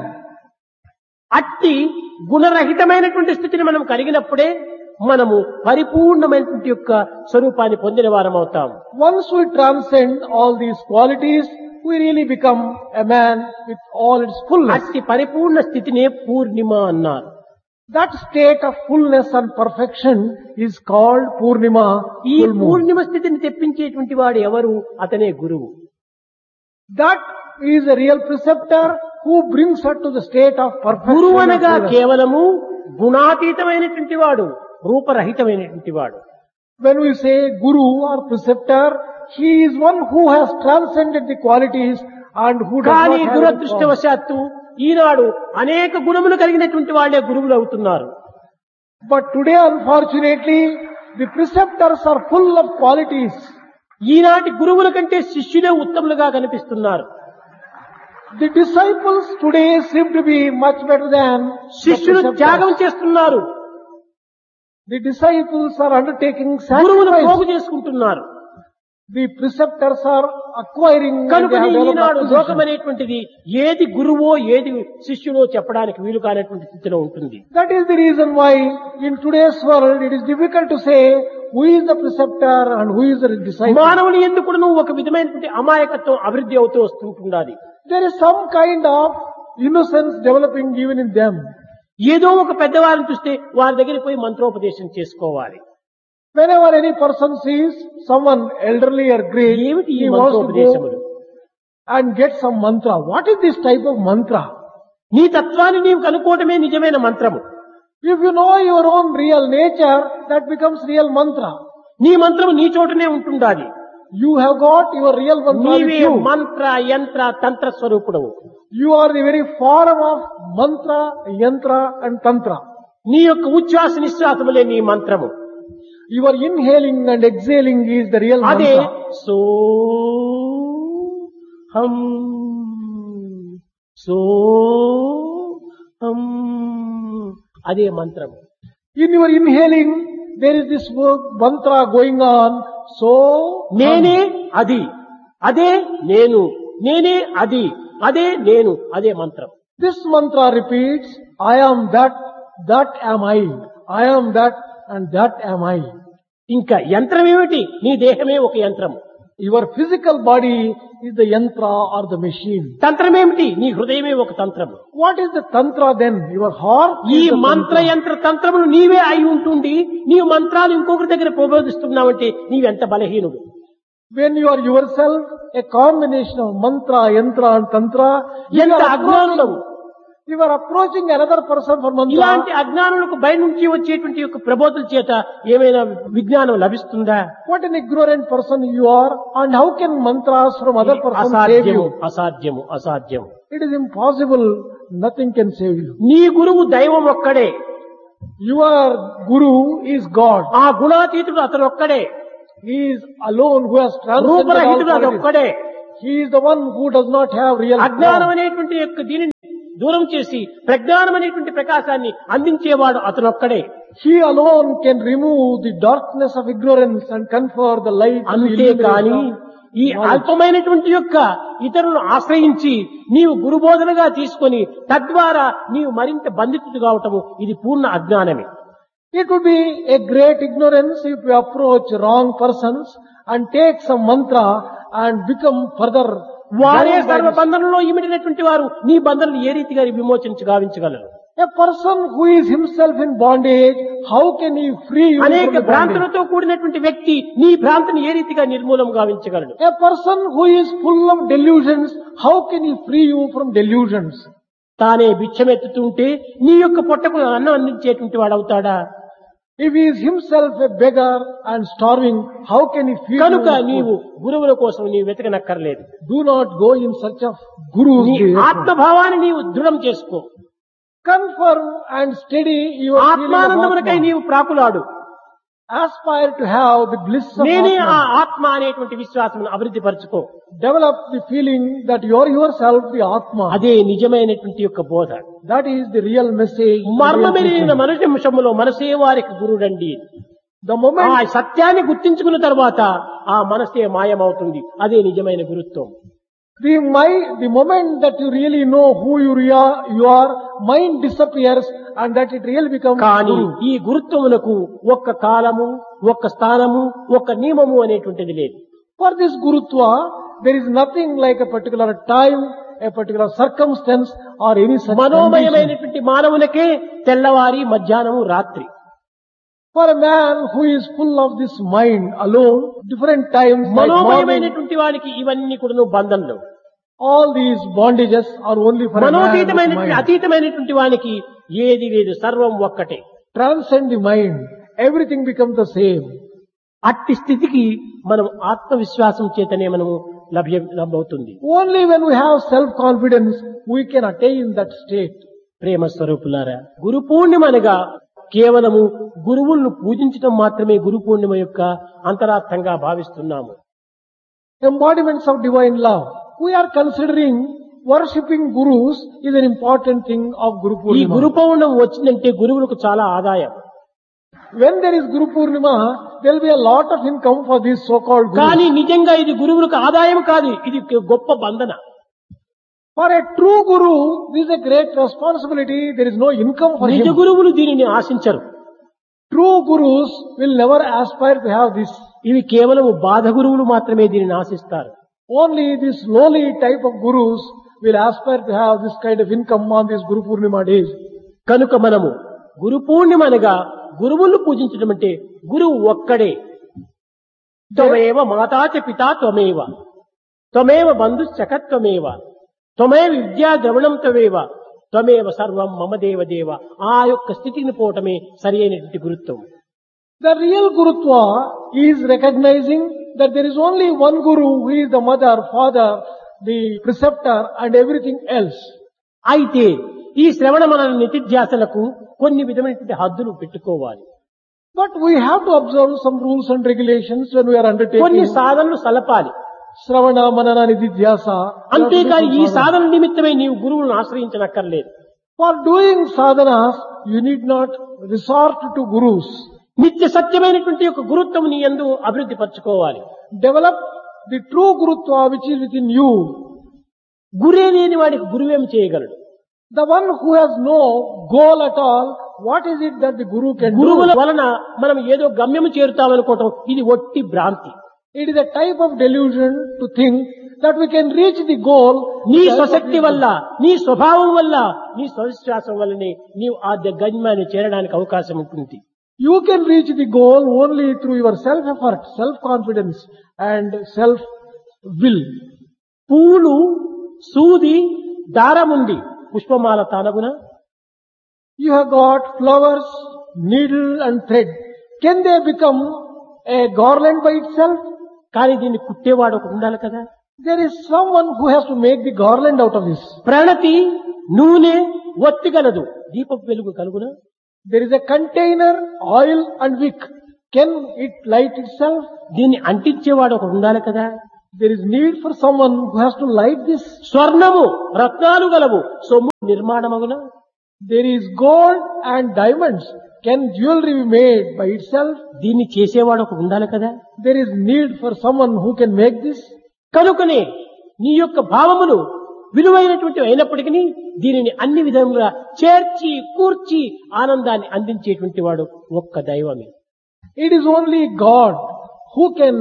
అట్టి గుణరహితమైనటువంటి స్థితిని మనం కలిగినప్పుడే మనము పరిపూర్ణమైనటువంటి యొక్క స్వరూపాన్ని పొందిన వారం అవుతాం. Once we transcend all these qualities, we really become a man with all its fullness. అట్టి పరిపూర్ణ స్థితినే పూర్ణిమ అన్నారు. That state of fullness and perfection is called Purnima. ఈ Full moon. పూర్ణిమ స్థితిని తెప్పించేటువంటి వాడు ఎవరు? అతనే గురువు. That is a real preceptor who brings her to the state of perfection. గురువు and అనగా fullness. కేవలము గుణాతీతమైనటువంటి వాడు, రూపరహితమైనటువంటి వాడు. When we say Guru or preceptor, he is one who has transcended the qualities and who does కానీ not have any form. దురదృష్టవశాత్తు ఈనాడు అనేక గుణములు కలిగినటువంటి వాళ్ళే గురువులు అవుతున్నారు. But today, unfortunately, the preceptors are full of qualities. ఈనాటి గురువుల కంటే శిష్యులే ఉత్తములుగా కనిపిస్తున్నారు. The disciples today seem to be much better than the శిష్యులు preceptors. త్యాగం చేస్తున్నారు, The disciples are undertaking గురువులు sacrifice. పోగు చేసుకుంటున్నారు. The preceptors are acquiring and they కనుక have developed ఈనాడు acquisition. లోకం అనేటువంటిది ఏది గురువో ఏది శిష్యులో చెప్పడానికి వీలు కానటువంటి స్థితిలో ఉంటుంది. That is the reason why in today's world it is difficult to say who is the preceptor and who is the disciple. మానవుని ఎందుకు కూడా ఒక విధమైనటువంటి అమాయకత్వం అభివృద్ధి అవుతూ వస్తుంటుండాలి. There is some kind of innocence developing even in them. ఏదో ఒక పెద్దవారిని చూస్తే వారి దగ్గరికి పోయి మంత్రోపదేశం చేసుకోవాలి. Whenever any person sees someone elderly or great, ఏమిటి ఈ he wants to మంత్రోపదేశములు? go and get some mantra. What is this type of mantra? నీ తత్వాన్ని నీవు కనుక్కోవటమే నిజమైన మంత్రము. If you know your own real nature, that becomes real mantra. నీ మంత్రము నీ చోటనే ఉంటుండాలి. You have got your real mantra with నీవే you. మంత్ర యంత్ర తంత్ర స్వరూపుడవు. You are the very form of mantra, yantra and tantra. నీ యొక్క ఉచ్ఛ్వాస నిశ్వాసములే నీ మంత్రము. Your inhaling and exhaling is the real అదే mantra. సో హం సో హం అదే మంత్రము. In your inhaling, there is this mantra going on. So, నేనే అది, అదే నేను, నేనే అది, అదే నేను, అదే మంత్రం. this mantra repeats, I am that, that am I. I am that and that am I. ఇంకా యంత్రం ఏమిటి? నీ దేహమే ఒక యంత్రం. Your physical body is the yantra or the machine. తంత్రం ఏమిటి? నీ హృదయమే ఒక తంత్రము. What is the tantra then? Your heart ఈ is the మంత్ర tantra. యంత్ర తంత్రములు నీవే అయి ఉంటుండి నీవు మంత్రాలు ఇంకొకరి దగ్గర ప్రబోధిస్తున్నావంటే నీవెంత బలహీనుడు. When you are yourself a combination of mantra, yantra and tantra, ఎంత అజ్ఞానులవు. you are approaching another person for mantra. ఇలాంటి అజ్ఞానులకు బయట నుంచి వచ్చేటువంటి యొక్క ప్రబోధుల చేత ఏమైనా విజ్ఞానం లభిస్తుందా? What an ignorant person you are, and how can mantras from other person save అసాధ్యము, you? అసాధ్యము, అసాధ్యము. It is impossible. Nothing can save you. నీ గురువు దైవం ఒక్కడే. Your Guru is God. ఆ గుణాతీతుడు అతను ఒక్కడే. He is alone who has transcended all రూపరహితుడు అది qualities. ఒక్కడే. He is the one who does not have real అజ్ఞానం form. అనేటువంటి యొక్క దీనిని దూరం చేసి ప్రజ్ఞానం అనేటువంటి ప్రకాశాన్ని అందించేవాడు అతను ఒక్కడే. He alone can remove the darkness of ignorance and confer the light and అంతేకాని illumination ఈ of knowledge. అల్పమైనటువంటి యొక్క ఇతరులను ఆశ్రయించి నీవు గురుబోధనగా తీసుకొని తద్వారా నీవు మరింత బంధితుడు కావటము ఇది పూర్ణ అజ్ఞానమే. It would be a great ignorance if you approach wrong persons and take some mantra and become further వారే bound by సర్వ this. బంధనంలో ఇమిడినటువంటి వారు నీ బంధనలు ఏ రీతిగా విమోచించి గావించగలరు? A person who is himself in bondage, how can he free you అనేక from the bondage? భ్రాంతులతో కూడినటువంటి వ్యక్తి నీ భ్రాంతిని ఏ రీతిగా నిర్మూలం గావించగలడు? A person who is full of delusions, how can he free you from delusions? తానే భిక్షమెత్తుతుంటే నీ యొక్క పొట్టకు అన్నం అందించేటువంటి వాడు అవుతాడా? If he is himself a beggar and starving, how can he feed కనుక you? నీవు గురువుల కోసం నీవు వెతకనక్కర్లేదు. Do not go in search of gurus. నీ therefore. ఆత్మభావాన్ని నీవు దృఢం చేసుకో. Confirm and steady your feeling of ఆత్మానందమునకై Atma. నీవు ప్రాకులాడు. Aspire to have the bliss of నేనే ఆ Atma. ఆత్మ అనేటువంటి విశ్వాసం అభివృద్ధి పరచుకో. Develop the feeling that you are yourself the Atma. అదే నిజమైనటువంటి యొక్క బోధ. That is the real message. the real మర్మమెరిగిన teaching. మనుషంలో మనసే వారికి గురుడండి. The ఆ moment సత్యాన్ని గుర్తించుకున్న తర్వాత ఆ మనసే మాయమవుతుంది. అదే నిజమైన గురుత్వం. the moment that you really know who you are, mind disappears and that it really becomes కానీ guru. ఈ గురుత్వమునకు ఒక్క కాలము, ఒక్క స్థానము, ఒక్క నియమము అనేటువంటిది లేదు. For this Gurutva, there is nothing like a particular time, a particular circumstance or any such condition. మనోమయమైనటువంటి మానవులకే తెల్లవారి మధ్యాహ్నము రాత్రి. For a man who is full of this mind alone, different times, like morning, మనోమయమైనటువంటి వానికి ఇవన్నీ కూడా బంధంలో. all these bondages are only for a man with మనోతీతమైనటువంటి mind. అతీతమైనటువంటి వానికి ఏది లేదు, సర్వం ఒక్కటే. Transcend the mind, everything becomes the same. అట్టి స్థితికి మనం ఆత్మవిశ్వాసం చేతనే మనము లభ్యమవుతుంది. Only when we have self-confidence, we can attain that state. ప్రేమ స్వరూపులారా, గురు పూర్ణిమ అనగా కేవలము గురువులను పూజించడం మాత్రమే గురు పూర్ణిమ యొక్క అంతరార్థంగా భావిస్తున్నాము. Embodiments of divine love. We are considering worshipping gurus is an important thing of Guru ఈ గురు Purnima. పౌర్ణం వచ్చిందంటే గురువులకు చాలా ఆదాయం. When there is Guru Purnima, there will be a lot of income for these so-called gurus. కానీ నిజంగా ఇది గురువులకు ఆదాయం కాదు, ఇది గొప్ప బంధన. For a true guru, this is a great responsibility. There is no income for నిజ him. గురువులు దీనిని ఆశించరు. True gurus will never aspire to have this. ఇవి కేవలం బాధ గురువులు మాత్రమే దీనిని ఆశిస్తారు. Only this lowly type of gurus will aspire to have this kind of income on these Guru Purnima days. కనుక మనము గురు పూర్ణిమ అనగా గురువులను పూజించడం అంటే గురువు ఒక్కడే. త్వమేవ మాతాచ పితా త్వమేవ, త్వమేవ బంధుశ్చకత్వమేవ, త్వమేవ విద్యా ద్రవణం త్వమేవ, త్వమేవ సర్వం మమ దేవ దేవ. ఆ యొక్క స్థితిని పోవటమే సరి అయినటువంటి గురుత్వం. The real Gurutva is recognizing that there is only one Guru who is the mother, father, the preceptor and everything else. అయితే ఈ శ్రవణ మన నితిధ్యాసలకు కొన్ని విధమైనటువంటి హద్దులు పెట్టుకోవాలి. But we have to observe some rules and regulations when we are కొన్ని undertaking సాధనలు సలపాలి. Sravana, Manana, Nididhyasa. అంతేకాని ఈ సాధన నిమిత్తమై నీవు గురువులను ఆశ్రయించనక్కర్లేదు. For doing sadhanas, you need not resort to gurus. నిత్య సత్యమైనటువంటి యొక్క గురుత్వం నీ యందు అభివృద్ధి పరచుకోవాలి. Develop the true Gurutva which is within you. గురే లేని వాడికి గురువేం చేయగలడు? The one who has no goal at all, what is it that the Guru can do? గురువుల వలన మనం ఏదో గమ్యము చేరుతామనుకోవటం ఇది ఒట్టి భ్రాంతి. It is a type of delusion to think that we can reach the goal. నీ స్వశక్తి వల్ల, నీ స్వభావం వల్ల, నీ స్వవిశ్వాసం వల్లనే నీవు ఆ గమ్యాన్ని చేరడానికి అవకాశం ఉంటుంది. You can reach the goal only through your self-effort, self-confidence and self-will. పూలు, సూది, దారముంది, పుష్పమాల తానగున. You have got flowers, needle and thread. Can they become a garland by itself? కానీ దీన్ని కుట్టేవాడు ఒకడు ఉండాలి కదా. There is someone who has to make the garland out of this. ప్రణతి, నూనె, ఒత్తి కలదు, దీపపు వెలుగు కలుగున. There is a container, oil and wick. Can it light itself? దీన్ని అంటించేవాడు ఒకడు ఉండాలి కదా. There is need for someone who has to light this. స్వర్ణము రత్నాలు గలవు సొమ్ము నిర్మాణమగున. There is gold and diamonds. Can jewelry be made by itself? దీన్ని చేసేవాడు ఒకడు ఉండాలి కదా. There is need for someone who can make this. కనుకనే నీ యొక్క భావములు విలువైనటువంటి అయినప్పటికీ దీనిని అన్ని విధముగా చేర్చి కూర్చి ఆనందాన్ని అందించేటువంటి వాడు ఒక్క దైవమే. It is only God who can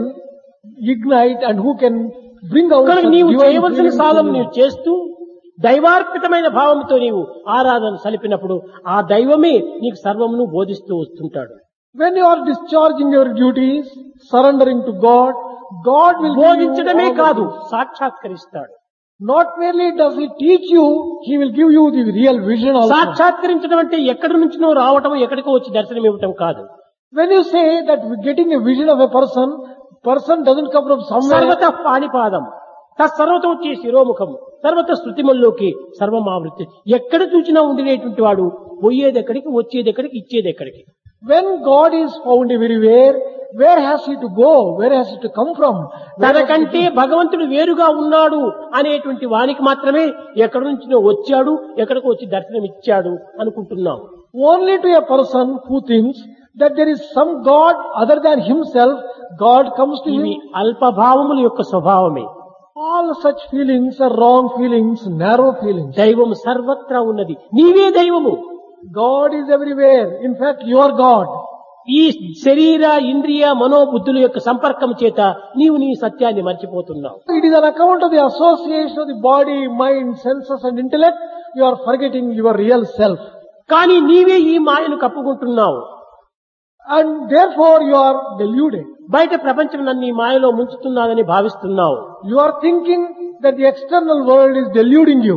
ignite and who can bring out కనుక such నీవు divine చేయవలసిన feelings సాధన in you. నీవు చేస్తూ దైవార్పితమైన భావంతో నీవు ఆరాధన సలిపినప్పుడు ఆ దైవమే నీకు సర్వమును బోధిస్తూ వస్తుంటాడు. When you are discharging your duties, surrendering to God, God will give you బోధించడమే all the కాదు things. సాక్షాత్కరిస్తాడు. Not merely does He teach you, He will give you the real vision also. సాక్షాత్కరించడం అంటే ఎక్కడి నుంచినో రావటం ఎక్కడికో వచ్చి దర్శనం ఇవ్వటం కాదు. When you say that getting a vision of a person doesn't come from somewhere. సర్వత పాణిపాదం తత్సర్వతో వచ్చే శిరోముఖం సర్వత శృతిమల్లోకి సర్వమావృత్తి ఎక్కడ చూసినా ఉండినటువంటి వాడు పోయేది ఎక్కడికి వచ్చేది ఎక్కడికి ఇచ్చేది ఎక్కడికి. When God is found everywhere, where has He to go? Where has He to come from? తనకంటే భగవంతుడు వేరుగా ఉన్నాడు అనేటువంటి వానికి మాత్రమే ఎక్కడి నుంచినో వచ్చాడు ఎక్కడికి వచ్చి దర్శనం ఇచ్చాడు అనుకుంటున్నాం. Only to a person who thinks that there is some God other than himself, God comes to ఇవి him. అల్పభావముల యొక్క స్వభావమే. All such feelings are wrong feelings, narrow feelings. దైవం సర్వత్రా ఉన్నది. నీవే దైవము. God is everywhere. In fact, you are God. ఈ శరీర ఇంద్రియ మనోబుద్ధుల యొక్క సంపర్కం చేత నీవు నీ సత్యాన్ని మర్చిపోతున్నావు. It is on account of the association of the body, mind, senses and intellect, you are forgetting your real self. కానీ నీవే ఈ మాయను కప్పుకుంటున్నావు. And therefore you are deluded. బయట ప్రపంచం నన్ను ఈ మాయలో ముంచుతున్నానని భావిస్తున్నావు. You are thinking that the external world is deluding you.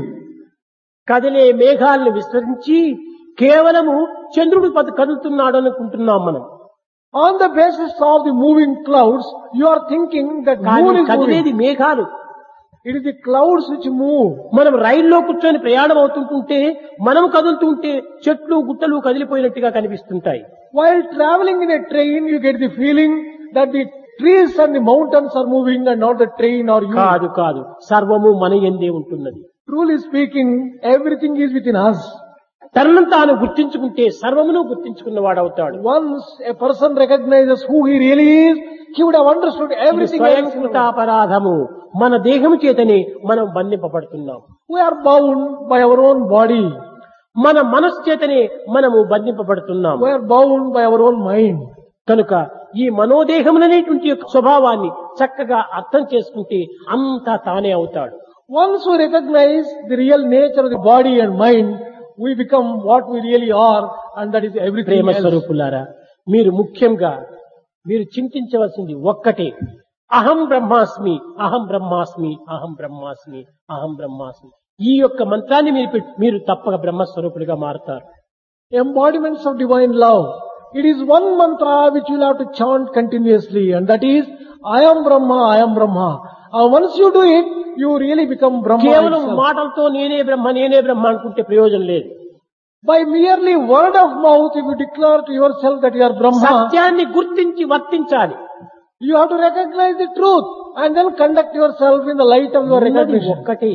కదిలే మేఘాలను విస్మరించి కేవలము చంద్రుడు కదులుతున్నాడు అనుకుంటున్నాం మనం. On the basis of the moving clouds, you are thinking that కానీ moon is కదిలేది moving. మేఘాలు. It is the clouds which move. మనం రైల్లో కూర్చొని ప్రయాణం అవుతుంటుంటే మనం కదులుతుంటే చెట్లు గుట్టలు కదిలిపోయినట్టుగా కనిపిస్తుంటాయి. While traveling in a train, you get the feeling that the trees and the mountains are moving and not the train or you. కాదు కాదు సర్వము మన యందే ఉంటున్నది. Truly speaking, everything is within us. తనను తాను గుర్తించుకుంటే సర్వమును గుర్తించుకున్నవాడవుతాడు. Once a person recognizes who he really is, he would have understood everything else. స్వయంకృతాపరాధము మన దేహము చేతనే మనం బంధింపబడుతున్నాం. We are bound by our own body. మన మనస్సు చేతనే మనము బంధింపబడుతున్నాం. We are bound by our own mind. కనుక ఈ మనోదేహములనేటువంటి యొక్క స్వభావాన్ని చక్కగా అర్థం చేసుకుంటే అంతా తానే అవుతాడు. Once we recognize the real nature of the body and mind, we become what we really are, and that is everything Prema else. స్వరూపులారా, మీరు ముఖ్యంగా మీరు చింతించవలసింది ఒక్కటే, అహం బ్రహ్మాస్మి, అహం బ్రహ్మాస్మి, అహం బ్రహ్మాస్మి, అహం బ్రహ్మాస్మి. ఈ యొక్క మంత్రాన్ని మీరు తప్పక బ్రహ్మస్వరూపులుగా మారుతారు. Embodiments of divine love. It is one mantra which you will have to chant continuously, and that is, I am Brahma, I am Brahma. Once you do it, you really become Brahma కేవలం itself. మాటలతో నేనే బ్రహ్మ నేనే బ్రహ్మ అనుకుంటే ప్రయోజనం లేదు. By merely word of mouth, if you declare to yourself that you are Brahma, సత్యాన్ని గుర్తించి వర్తించాలి. you have to recognize the truth and then conduct yourself in the light of your ఉన్నది recognition. ఒక్కటే.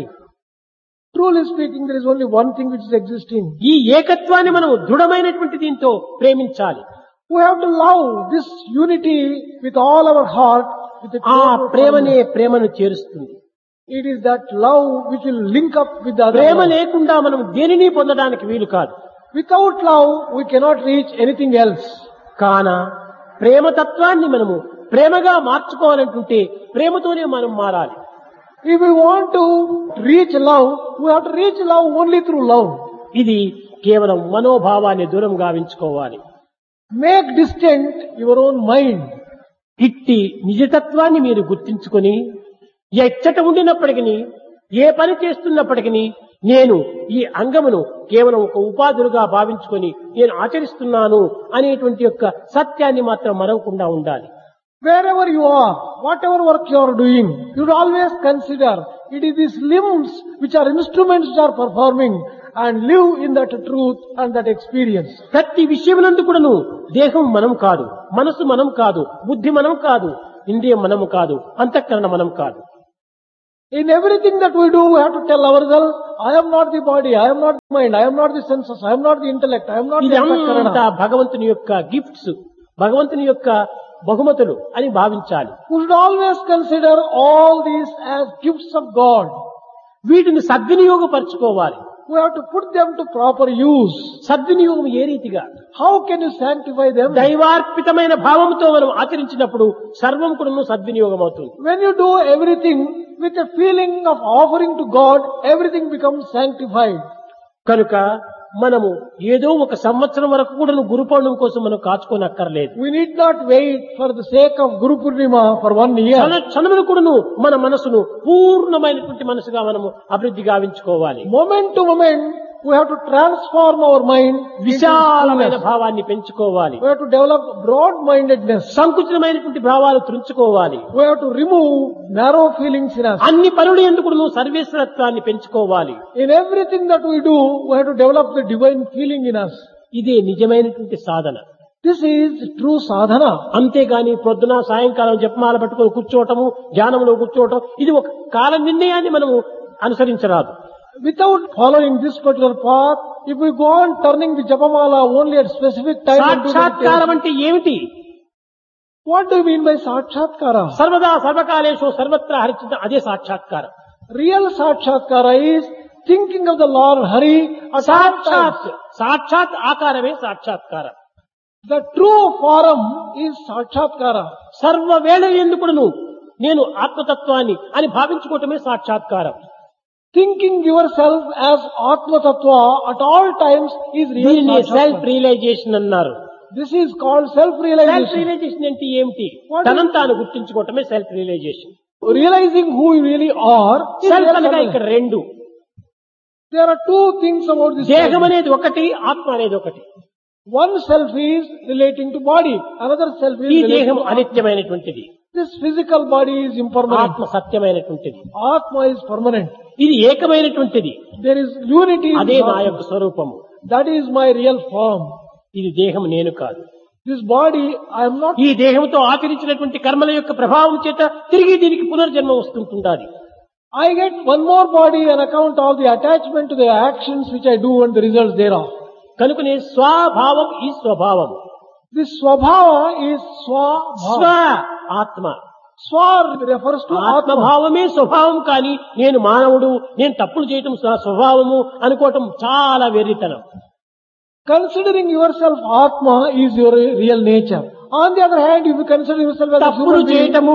Truly speaking, there is only one thing which is existing. ఈ ఏకత్వాన్ని మనం దృఢమైనటువంటి దీంతో ప్రేమించాలి. We have to love this unity with all our heart. With the ఆ total ప్రేమనే firmness. ప్రేమను చేరుస్తుంది. It is that love which will link up with the other Prema love. లేకుండా మనం దేనిని పొందడానికి వీలు కాదు. Without love, we cannot reach anything else. కాన ప్రేమతత్వాన్ని మనము ప్రేమగా మార్చుకోవాలంటుంటే ప్రేమతోనే మనం మారాలి. If we want to reach love, we have to reach love only through love. ఇది కేవలం మనోభావాన్ని దూరం గావించుకోవాలి. Make distant your own mind. ఇట్టి నిజతత్వాన్ని మీరు గుర్తించుకొని ఎచ్చట ఉండినప్పటికీ ఏ పని చేస్తున్నప్పటికీ నేను ఈ అంగమును కేవలం ఒక ఉపాధులుగా భావించుకొని నేను ఆచరిస్తున్నాను అనేటువంటి యొక్క సత్యాన్ని మాత్రం మరవకుండా ఉండాలి. Wherever you are, whatever work you are doing, you should always consider it is these limbs which are instruments which are performing, and live in that truth and that experience. ప్రతి విషయమునందు కూడాను దేహం మనం కాదు, మనసు మనం కాదు, బుద్ధి మనం కాదు, ఇంద్రియం మనము కాదు, అంతఃకరణ మనం కాదు. In everything that we do, we have to tell ourselves, I am not the body, I am not the mind, I am not the senses, I am not the intellect, I am not the ఇదంతా antakarana. భగవంతుని యొక్క gifts, భగవంతుని యొక్క బహుమతులు అని భావించాలి. We should always consider all these as gifts of God. వీటిని సద్వినియోగపరచుకోవాలి. We have to put them to proper use. సద్వినియోగం ఏ రీతిగా? How can you sanctify them? దైవార్పితమైన భావంతో మనం ఆచరించినప్పుడు సర్వం కూడా సద్వినియోగం అవుతుంది. When you do everything with a feeling of offering to God, everything becomes sanctified. కనుక మనము ఏదో ఒక సంవత్సరం వరకు కూడా గురు పౌర్ణమి కోసం మనం కాచుకోనక్కర్లేదు. We need not wait for the sake of Guru Purnima for 1 year. క్షణములు కూడాను మన మనసును పూర్ణమైనటువంటి మనసుగా మనము అభివృద్ధి గావించుకోవాలి. Moment to moment, we have to transform our mind. విశాలమైన భావాన్ని పెంచుకోవాలి. We have to develop broad-mindedness. సంకుచితమైనటువంటి భావాలు తుంచుకోవాలి. We have to remove narrow feelings in us. అన్ని పనులు ఎందుకు సర్వేశ్వరత్వాన్ని పెంచుకోవాలి. In everything that we do, we have to develop the divine feeling in us. ఇదే నిజమైనటువంటి సాధన. This is true sadhana. అంతేగాని పొద్దున సాయంకాలం జపమాల పట్టుకొని కూర్చోవటము, ధ్యానంలో కూర్చోవటం, ఇది ఒక కాల నిర్ణయాన్ని మనము అనుసరించరాదు. Without following this particular path, if we go on turning the japamala only at specific time and do సాక్షాత్కారం meditation, అంటే ఏమిటి? what do you mean by sakshatkara? సర్వదా సర్వకాలేషు సర్వత్ర హరిచిత, అదే సాక్షాత్కారం. Real sakshatkara is thinking of the Lord Hari at all సాక్షాత్ times. సాక్షాత్ ఆకారమే సాక్షాత్కారం. The true form is sakshatkara. సర్వ వేళ ఎందుకును నేను ఆత్మతత్వాన్ని అని భావించుకోవటమే సాక్షాత్కారం. Thinking yourself as Atma Tattva at all times is real దీనిని సెల్ఫ్ sakshatkara. రియలైజేషన్ అన్నారు. This is called self self-realization. Realisation అంటే ఏమిటి? What is- తనంతా తాను గుర్తించుకోవటమే self realisation. Realizing who you really are is self real అనగా self-realization. ఇక్కడ రెండు. There are two things about this. దేహం self. అనేది ఒకటి, ఆత్మ అనేది ఒకటి. One self is relating to body, another self is ఈ relating దేహం to Atma. అనిత్యమైనటువంటిది, This physical body is impermanent. ఆత్మ సత్యమైనటువంటిది. Atma is permanent. ఇది ఏకమైనటువంటిది, There is unity in అదే this నా Atma. యొక్క స్వరూపము. That is my real form. ఇది దేహం నేను కాదు. This body, I am not. ఈ దేహంతో ఆచరించినటువంటి కర్మల యొక్క ప్రభావం చేత తిరిగి దీనికి పునర్జన్మ వస్తుంటుండాలి. I get one more body on account of the attachment to the actions which I do and the results thereof. కనుకనే స్వభావం ఈ స్వభావం. This swabhava is స్వ swabhava. ఆత్మ. Swa refers to Atma. ఆత్మభావమే స్వభావం, కానీ నేను మానవుడు, నేను తప్పులు చేయటం నా స్వభావము అనుకోవటం చాలా వెర్రితనం. Considering yourself Atma is your real nature. On the other hand, if you consider yourself as a తప్పులు human being, చేయటము,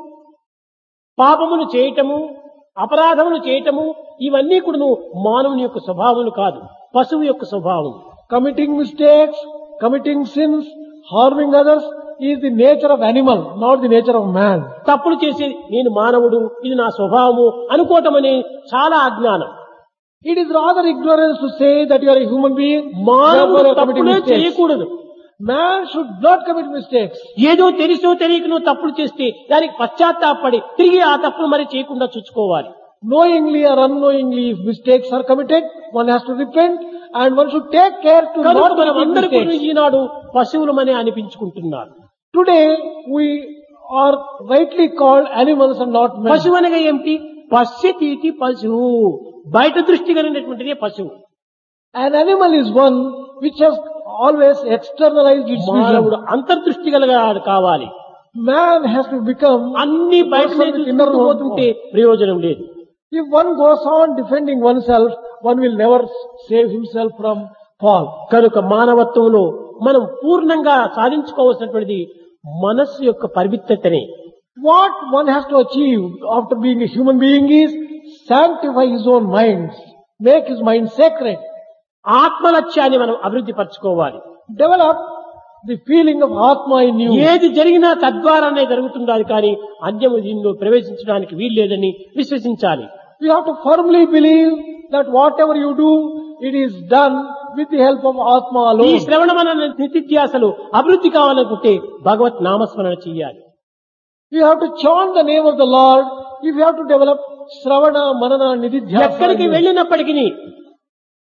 పాపములు చేయటము, అపరాధములు చేయటము, ఇవన్నీ కూడా మానవుని యొక్క స్వభావములు కాదు, పశువు యొక్క స్వభావం. committing mistakes, committing sins, harming others is the nature of animal, not the nature of man. తప్పులు చేసి నేను మానవుడు, ఇది నా స్వభావము అనుకోవటం అనే చాలా అజ్ఞానం. It is rather ignorance to say that you are a human being, మానవుడు therefore you are committing తప్పులే mistakes. చేయకూడదు. Man should not commit mistakes. ఏదో తెలుసో తెలియకనో తప్పులు చేస్తే దానికి పశ్చాత్తాపడి తిరిగి ఆ తప్పులు మరి చేయకుండా చూసుకోవాలి. Knowingly or unknowingly, if mistakes are committed, one has to repent and one should take care to కనుక not మనం commit అందరూ mistakes. Eenadu పశువులమనే అనిపించుకుంటున్నారు. Today, we are rightly called animals and not men. పశువు అనగా ఏమిటి? పశ్యతీతి పశువు, బయట దృష్టి కలిగినటువంటిదే పశువు. An animal is one which has always externalized its మానవుడు vision. అంతర్దృష్టి కలిగాడు కావాలి. Man has to become, అన్ని బయటనే person with inner చూసుకుంటూ పోతుంటే ప్రయోజనం లేదు. if one goes on defending oneself, one will never save himself from fall. కనుక మానవత్వంలో మనం పూర్ణంగా సాధించుకోవాల్సినటువంటిది మనస్సు యొక్క పరిమితతనే. What one has to achieve after being a human being is sanctify his own mind, make his mind sacred, ఆత్మలక్ష్యాన్ని మనం అభివృద్ధి పరచుకోవాలి. develop the feeling of Atma in you. ఏది జరిగినా తద్వారానే జరుగుతుండాలి, కానీ అన్యము దీనిలో ప్రవేశించడానికి వీల్లేదని విశ్వసించాలి. You have to firmly believe that whatever you do, it is done with the help of Atma ఈ alone. శ్రవణమన నిత్యాసలు అభివృద్ధి కావాలనుకుంటే భగవత్ నామస్మరణ చేయాలి. You have to chant the name of the Lord if you have to develop Sravana, Manana, Nididhyasana. ఎక్కడికి వెళ్ళినప్పటికీ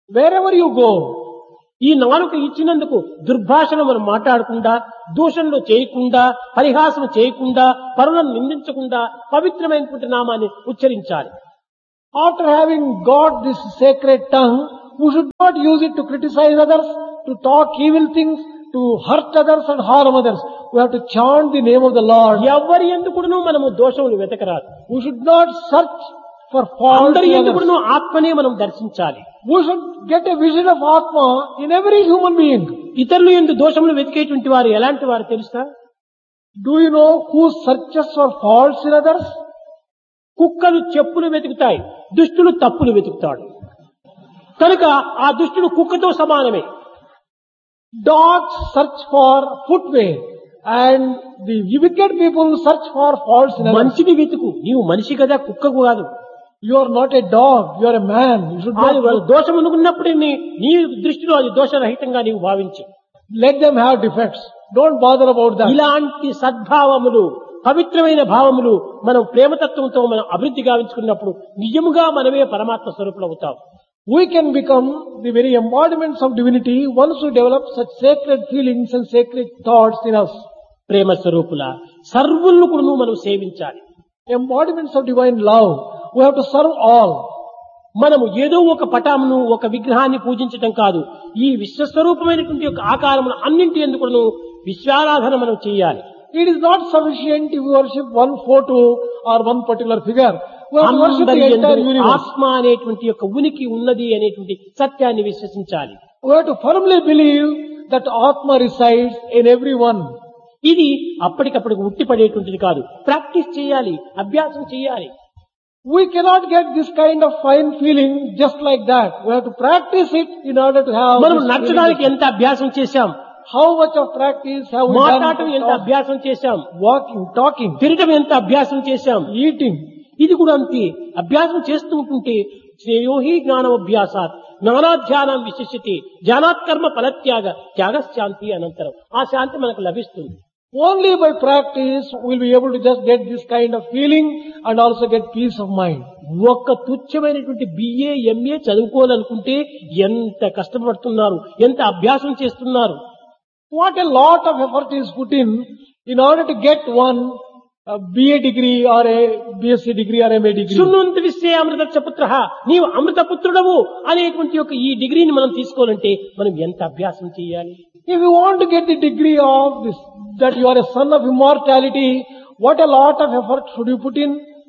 Wherever you go, ఈ నాలుక ఇచ్చినందుకు దుర్భాషను మనం మాట్లాడకుండా, దూషణలు చేయకుండా, పరిహాసం చేయకుండా, పరులను నిందించకుండా పవిత్రమైనటువంటి నామాన్ని ఉచ్చరించాలి. after having got this sacred tongue, we should not use it to criticize others, to talk evil things, to hurt others and harm others. We have to chant the name of the Lord. ఎవరి ఎందుకును మనము దోషములు వెతకరాదు. We should not search for faults అందరి in others. ఎందుకును ఆత్మనే మనం దర్శించాలి. We should get a vision of Atma in every human being. ఇతరులు ఎందు దోషములు వెతికేటువంటి వారు ఎలాంటి వారు తెలుసా? Do you know who searches for faults in others? కుక్కలు చెప్పులు వెతుకుతాయి, దుష్టులు తప్పులు వెతుకుతాడు. కనుక ఆ దుష్టుడు కుక్కతో సమానమే. Dogs search for footwear and the wicked people search for faults in others. మంచిని వెతుకు. నీవు మనిషి కదా, కుక్కకు కాదు. You are not a dog, you are a man. You should అది not వాళ్ళు దోషం అనుకున్నప్పుడే నీ దృష్టిలో అది దోషరహితంగా నీవు భావించు. let them have defects. Don't bother about that. ఇలాంటి సద్భావములు, పవిత్రమైన భావములు మనం ప్రేమతత్వంతో మనం అభివృద్ధి గావించుకున్నప్పుడు నిజముగా మనమే పరమాత్మ స్వరూపులు అవుతాం. We can become the very embodiments of divinity once we develop such sacred feelings and sacred thoughts in us. ప్రేమ స్వరూపుల సర్వులను కూడా మనం సేవించాలి. Embodiments of divine love. We have to serve all. మనము ఏదో ఒక పటామును, ఒక విగ్రహాన్ని పూజించటం కాదు. ఈ విశ్వస్వరూపమైనటువంటి యొక్క ఆకారమును అన్నింటి ఎందుకు విశ్వారాధన మనం చేయాలి. It is not sufficient if we worship one photo or one particular figure. We have to worship the అందరి entire యందు universe. ఆత్మ అనేటువంటి యొక్క ఉనికి ఉన్నది అనేటువంటి సత్యాన్ని విశ్వసించాలి. We have to firmly believe that Atma resides in everyone. ఇది అప్పటికప్పుడు ఉట్టిపడేటువంటిది కాదు. ప్రాక్టీస్ చేయాలి, అభ్యాసం చేయాలి. We cannot get this kind of fine feeling just like that. We have to practice it in order to have మనం this నడచడానికి feeling. ఎంత అభ్యాసం చేశాం, How much of practice have we మాట్లాడటం ఎంత done? అభ్యాసం చేశాం, Walking, talking, తిరగటం ఎంత అభ్యాసం చేశాం. eating. ఇది కూడా అంతే. అభ్యాసం చేస్తూ ఉంటుంటే శ్రేయోహి జ్ఞానోభ్యాసాత్ జ్ఞానాధ్యానం విశిష్యతి జ్ఞానాత్కర్మ ఫలత్యాగ త్యాగశాంతి అనంతరం ఆ శాంతి మనకు లభిస్తుంది. Only by practice we will be able to just get this kind of feeling and also get peace of mind. ఒక్క తుచ్చమైనటువంటి బిఏ ఎంఏ చదువుకోవాలనుకుంటే ఎంత కష్టపడుతున్నారు, ఎంత అభ్యాసం చేస్తున్నారు. What a lot of effort is put in order to get one BA degree or a BSc degree or MA degree. శృణ్వంత విశ్వే అమృత పుత్ర, నీవు అమృత పుత్రుడవు అనేటువంటి ఒక ఈ డిగ్రీని మనం తీసుకోవాలంటే మనం ఎంత అభ్యాసం చేయాలి. If you want to get the degree of this, that you are a son of immortality, what a lot of effort should you put in?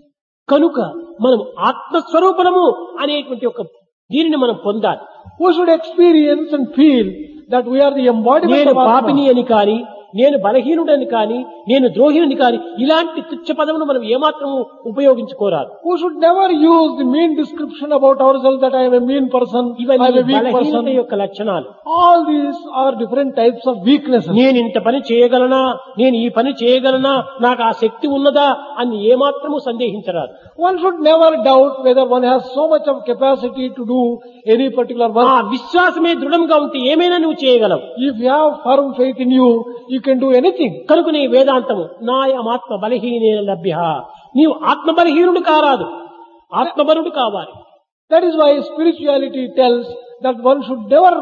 కనుక మనం ఆత్మస్వరూపము అనేటువంటి ఒక దీనిని మనం పొందాలి. We should experience and feel that we are the embodiment నేను of పాపిని Atma. అని కాని, నేను బలహీనుడని కాని, నేను ద్రోహిని కాని ఇలాంటి తుచ్చ పదమును మనం ఏమాత్రము ఉపయోగించుకోరాదు. We should never use the mean description about ourselves that I am a mean person, I am ఇవన్నీ a weak బలహీనత person. యొక్క లక్షణాలు. All these are different types of weaknesses. నేను ఇంత పని చేయగలనా, నేను ఈ పని చేయగలనా, నాకు ఆ శక్తి ఉన్నదా అని ఏమాత్రము సందేహించరాదు. One should never doubt whether one has so much of capacity to do any particular ఆ work. విశ్వాసమే దృఢంగా ఉంటే ఏమైనా నువ్వు చేయగలవు. If you have firm faith in you, you can do anything. కనుకనే వేదాంతము నాయమాత్మ బలహీన లభ్య, నీవు ఆత్మ బలహీనుడు కారాదు, ఆత్మబలుడు కావాలి. That is why spirituality tells that one should never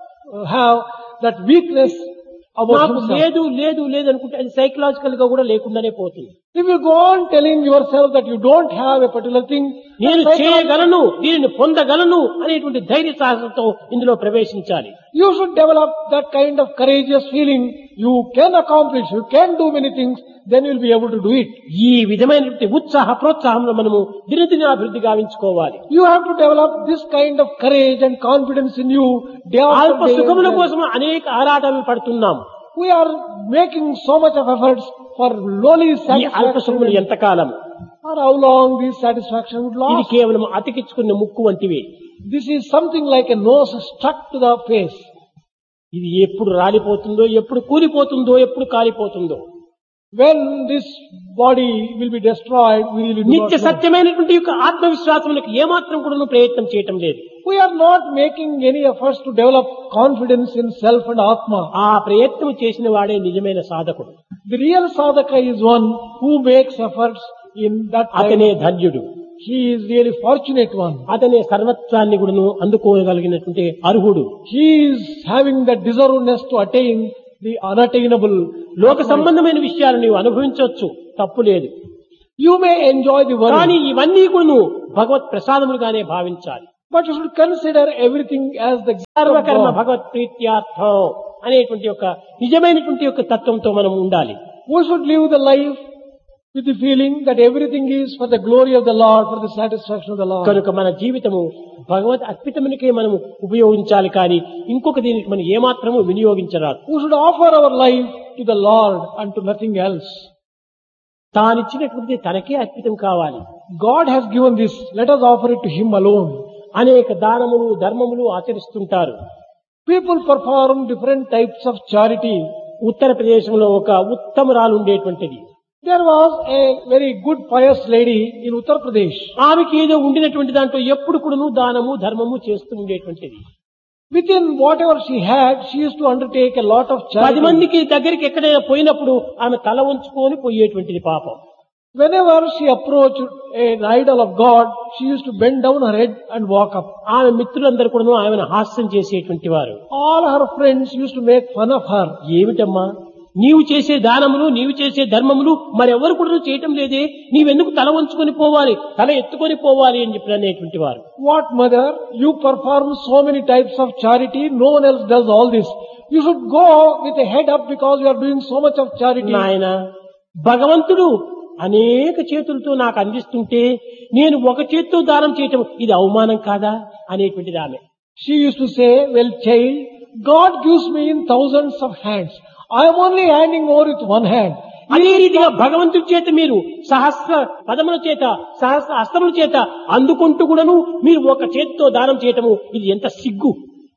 have that weakness about నాకు himself. లేదు లేదు లేదు అనుకుంటే అది సైకలాజికల్ గా కూడా లేకుండానే పోతుంది. If you go on telling yourself that you don't have a particular thing, నేను that's చేయగలను, దీనిని పొందగలను అనేటువంటి ధైర్య సాహసంతో ఇందులో ప్రవేశించాలి. you should develop that kind of courageous feeling. You can accomplish, you can do many things, then you will be able to do it. ఈ విధమైనటువంటి ఉత్సాహ ప్రోత్సాహంలో మనము దినదిన అభివృద్ధి గావించుకోవాలి. You have to develop this kind of courage and confidence in you day అల్ప after day. సుఖముల కోసం అనేక ఆరాటాలు పడుతున్నాం. We are making so much of efforts for lowly ఈ అల్ప సుఖములు satisfaction. ఎంతకాలం? Or how long this satisfaction would ఇది last? కేవలం అతికించుకున్న ముక్కు వంటివి. This is something like a nose stuck to the face. ఇది ఎప్పుడు రాలిపోతుందో, ఎప్పుడు కూలిపోతుందో, ఎప్పుడు కాలిపోతుందో. When this body will be destroyed, we really do not నిత్య know. సత్యమైనటువంటి యొక్క ఆత్మవిశ్వాసములకు ఏమాత్రం కూడా ప్రయత్నం చేయటం లేదు. We are not making any efforts to develop confidence in self and Atma. ఆ ప్రయత్నం చేసిన వాడే నిజమైన సాధకుడు. The real sadhaka is one who makes efforts in that అతనే kind. ధన్యుడు. he is really fortunate one. అతనే సర్వత్వాన్ని కూడాను అందుకోగలిగినటువంటి అర్హుడు. He is having the deservedness to attain the unattainable. లోక సంబంధమైన విషయాలు నీవు అనుభవించవచ్చు, తప్పు లేదు. You may enjoy the కానీ world, ఇవన్నీ కూడాను భగవత్ ప్రసాదములుగానే భావించాలి. but you should consider everything as the gift of సర్వకర్మ God. భగవత్ ప్రీత్యార్థం అనేటువంటి ఒక నిజమైనటువంటి యొక్క తత్వంతో మనం ఉండాలి. We should live the life with the feeling that everything is for the glory of the Lord, for the satisfaction of the Lord. కనుక మన జీవితము భగవత్ అర్పితమునికే మనం ఉపయోగించాలి, కానీ ఇంకొక దీనికి మనం ఏమాత్రము వినియోగించరాదు. We should offer our life to the Lord and to nothing else. తానిచ్చినటువంటి తనకే అర్పితం కావాలి. God has given this, let us offer it to Him alone. అనేక దానములు ధర్మములు ఆచరిస్తుంటారు. People perform different types of charity. ఉత్తరప్రదేశంలో ఒక ఉత్తమరాలు ఉండేటువంటిది. There was a very good pious lady in Uttar Pradesh. ఆమెకి ఏదో ఉండినటువంటి దాంట్లో ఎప్పుడు కూడాను దానము ధర్మము చేస్తూ ఉండేటువంటిది. Within whatever she had, she used to undertake a lot of 10 charity. మందికి దగ్గరికి ఎక్కడైనా పోయినప్పుడు ఆమె తల ఉంచుకొని పోయేటువంటిది పాపం. Whenever she approached an idol of God, she used to bend down her head and walk up. ఆమె మిత్రులందరూ కూడాను ఆమెను హాస్యం చేసేటువంటి వారు. All her friends used to make fun of her. ఏమిటమ్మా నీవు చేసే దానములు నీవు చేసే ధర్మములు మరెవరు కూడా చేయటం లేదే, నీవెందుకు తల వంచుకొని పోవాలి, తల ఎత్తుకొని పోవాలి అని చెప్పి అనేటువంటి వారు. What mother, you perform so many types of charity, no one else does all this. You should go with a head up because you are doing so much of charity. నాయన భగవంతుడు అనేక చేతులతో నాకు అందిస్తుంటే నేను ఒక చేత్తో దానం చేయటం ఇది అవమానం కాదా అనేటువంటిది ఆమె. She used to say, well child, God gives me in thousands of hands. I am only handing over with one hand. అదే రీతిగా భగవంతుడి చేత మీరు సహస్ర పదముల చేత సహస్ర అస్త్రముల చేత అందుకుంటూ కూడాను మీరు ఒక చేతితో దానం చేయటము ఇది ఎంత సిగ్గు.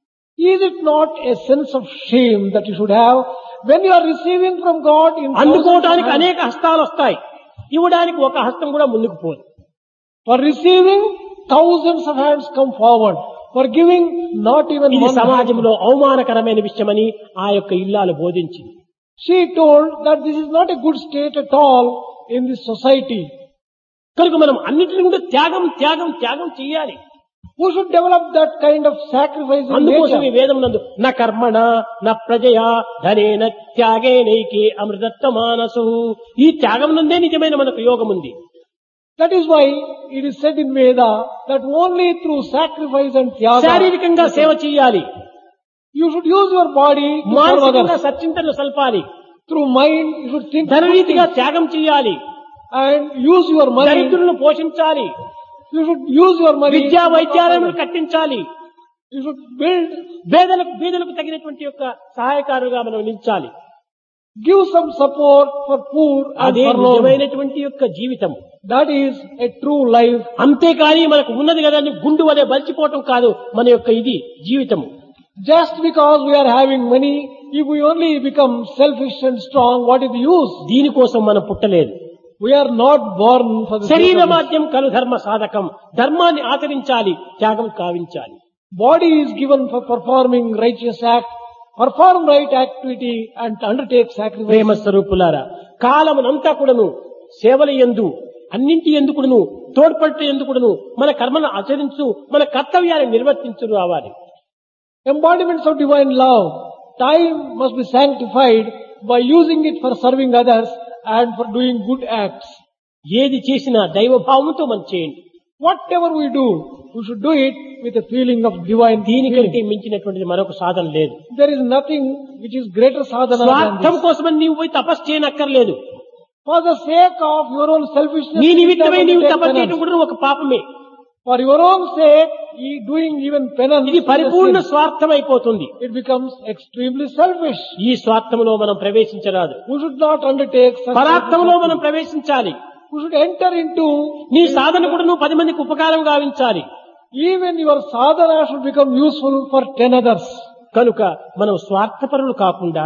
Is it not a sense of shame that you should have when you are receiving from God in thousands of అందుకోవడానికి hands? అనేక హస్తాలు వస్తాయి, ఇవ్వడానికి ఒక హస్తం కూడా ముందుకు పోదు. For receiving, thousands of hands come forward. For giving, not even ఇది one hand. సమాజంలో అవమానకరమైన విషయమని ఆ యొక్క ఇల్లాలు బోధించింది. She told that this is not a good state at all in this society. కనుక మనం అన్నిటిని కూడా త్యాగం త్యాగం త్యాగం చేయాలి. We should develop that kind of sacrifice in అందుకోసం ఈ nature. వేదం నందు నా కర్మణ నా ప్రజయా ధనేన త్యాగేనైకే అమృతత్వ మానసు, ఈ త్యాగం నందే నిజమైన మనకు యోగం ఉంది. That is why it is said in Veda that only through sacrifice and tyaga, శారీరకంగా సేవ చేయాలి, you should use your body to serve మానసికంగా others. సచ్చింతలు సల్పాలి, Through mind, you should think ధనరీతిగా త్యాగం చేయాలి, and use your money. దరిద్రులను పోషించాలి, You should use your money. విద్యా వైద్యాలయములు కట్టించాలి, You should build, బీదలకు తగినటువంటి యొక్క సహాయకారులుగా మనం నిలిచాలి. give some support for poor and అదే forlorn. నిజమైనటువంటి యొక్క జీవితం. That is a true life. అంతేకాని మనకు ఉన్నది కదా అని గుండు వలె బలిచిపోవటం కాదు మన యొక్క ఇది జీవితం. Just because we are having money, if we only become selfish and strong, what is the use? దీనికోసం మనం పుట్టలేదు. We are not born for the sake శరీర of this. మాధ్యం కలు ధర్మ సాధకం, ధర్మాన్ని ఆచరించాలి, త్యాగం కావించాలి. Body is given for performing righteous act, perform right activity and undertake sacrifice. ప్రేమ స్వరూపులారా, కాలమునంతా కూడాను సేవల యందు అన్నింటి యందు కూడాను తోడ్పట్టు యందు కూడాను మన కర్మను ఆచరించు, మన కర్తవ్యాన్ని నిర్వర్తించు రావాలి. Embodiments of divine love. Time must be sanctified by using it for serving others and for doing good acts. ఏది చేసినా దైవభావంతో మనం చేయండి. Whatever we do, we should do it with a feeling of divine దీనికంటే feeling. మించినటువంటిది మరొక సాధన లేదు. There is nothing which is greater sadhana than స్వార్థం this. కోసమని నీవు పోయి తపస్సు చేయనక్కర్లేదు. For the sake of your own selfishness, నీ you నిమిత్తమై don't నీవు take తపస్సు penance. చేయడం కూడా ఒక పాపమే. For your own sake, doing even penance, ఇది is a పరిపూర్ణ sin. స్వార్థం అయిపోతుంది. It becomes extremely selfish. ఈ స్వార్థంలో మనం ప్రవేశించరాదు. We should not undertake such పరార్థంలో మనం sacrifices. ప్రవేశించాలి. We should enter into, నీ సాధన కూడా నువ్వు 10 మందికి ఉపకారం గావించాలి. even your sadhana should become useful for 10 others. కనుక మనం స్వార్థపరులు కాకుండా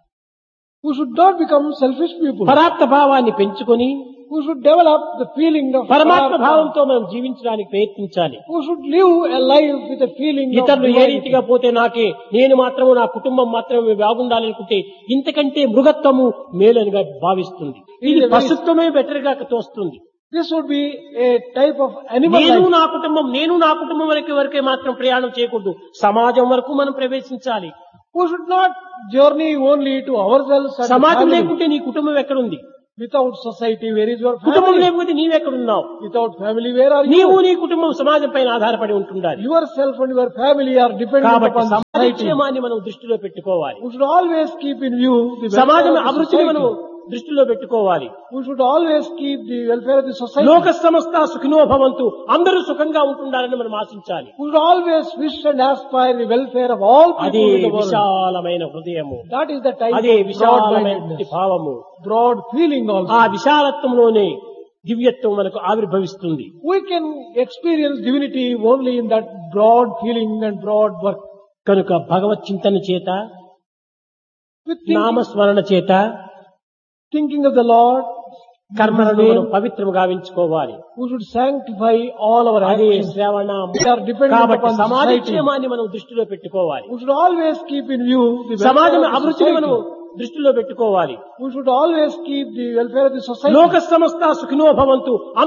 We should not become selfish people. పరార్థ భావాన్ని పెంచుకొని We should develop the feeling of పరమాత్మ Parartha. భావంతో మనం జీవించడానికి ప్రయత్నించాలి. We should live a life with a feeling of ఇతరులు ఏ divinity. రీతిగా పోతే నాకే, నేను మాత్రము నా కుటుంబం మాత్రమే బాగుండాలి అనుకుంటే ఇంతకంటే మృగత్వము మేలనిగా భావిస్తుంది. ఇది పశుత్వమే బెటర్ గా తోస్తుంది. This would be a type of animal నేను life. నా కుటుంబం వరకే మాత్రం ప్రయాణం చేయకూడదు, సమాజం వరకు మనం ప్రవేశించాలి. We should not journey only to ourselves and the సమాజం family. లేకుంటే నీ కుటుంబం ఎక్కడుంది? Without society, where is your కుటుంబం family? లేకపోతే నీవెక్కడున్నావు? Without family, where are నీవు you? నీ కుటుంబం సమాజం పైన ఆధారపడి ఉంటుండాలి. Yourself and your family are dependent కాబట్టి upon సమాజ society. క్షేమాన్ని మనం దృష్టిలో పెట్టుకోవాలి. We should always keep in view the సమాజం welfare of the అభివృద్ధిని మనం society. దృష్టిలో పెట్టుకోవాలి. We should always keep the welfare of the society. లోక సమస్త సుఖినో భవంతు, అందరూ సుఖంగా ఉంటుండాలని మనం ఆశించాలి. We should always wish and aspire the welfare of all అదే people in the world. విశాలమైన హృదయము, That is the type అదే of విశాలమైన broad-mindedness, భావము. broad feeling ఆ also. విశాలత్వంలోనే దివ్యత్వం మనకు ఆవిర్భవిస్తుంది. We can experience divinity only in that broad feeling and broad work. కనుక భగవత్ చింతన చేత, With thinking, నామస్మరణ చేత thinking of the Lord, కర్మలను మనం పవిత్రముగా గావించుకోవాలి. we should sanctify all our అదే actions. శ్రవణ. We are dependent కాబట్టి upon సమాజ society. క్షేమాన్ని మనం దృష్టిలో పెట్టుకోవాలి. We should always keep in view the సమాజం welfare of the అభివృద్ధిని మనం society. దృష్టిలో పెట్టుకోవాలి. We should always keep the welfare of the society. లోక సమస్త సుఖినో భవంతు.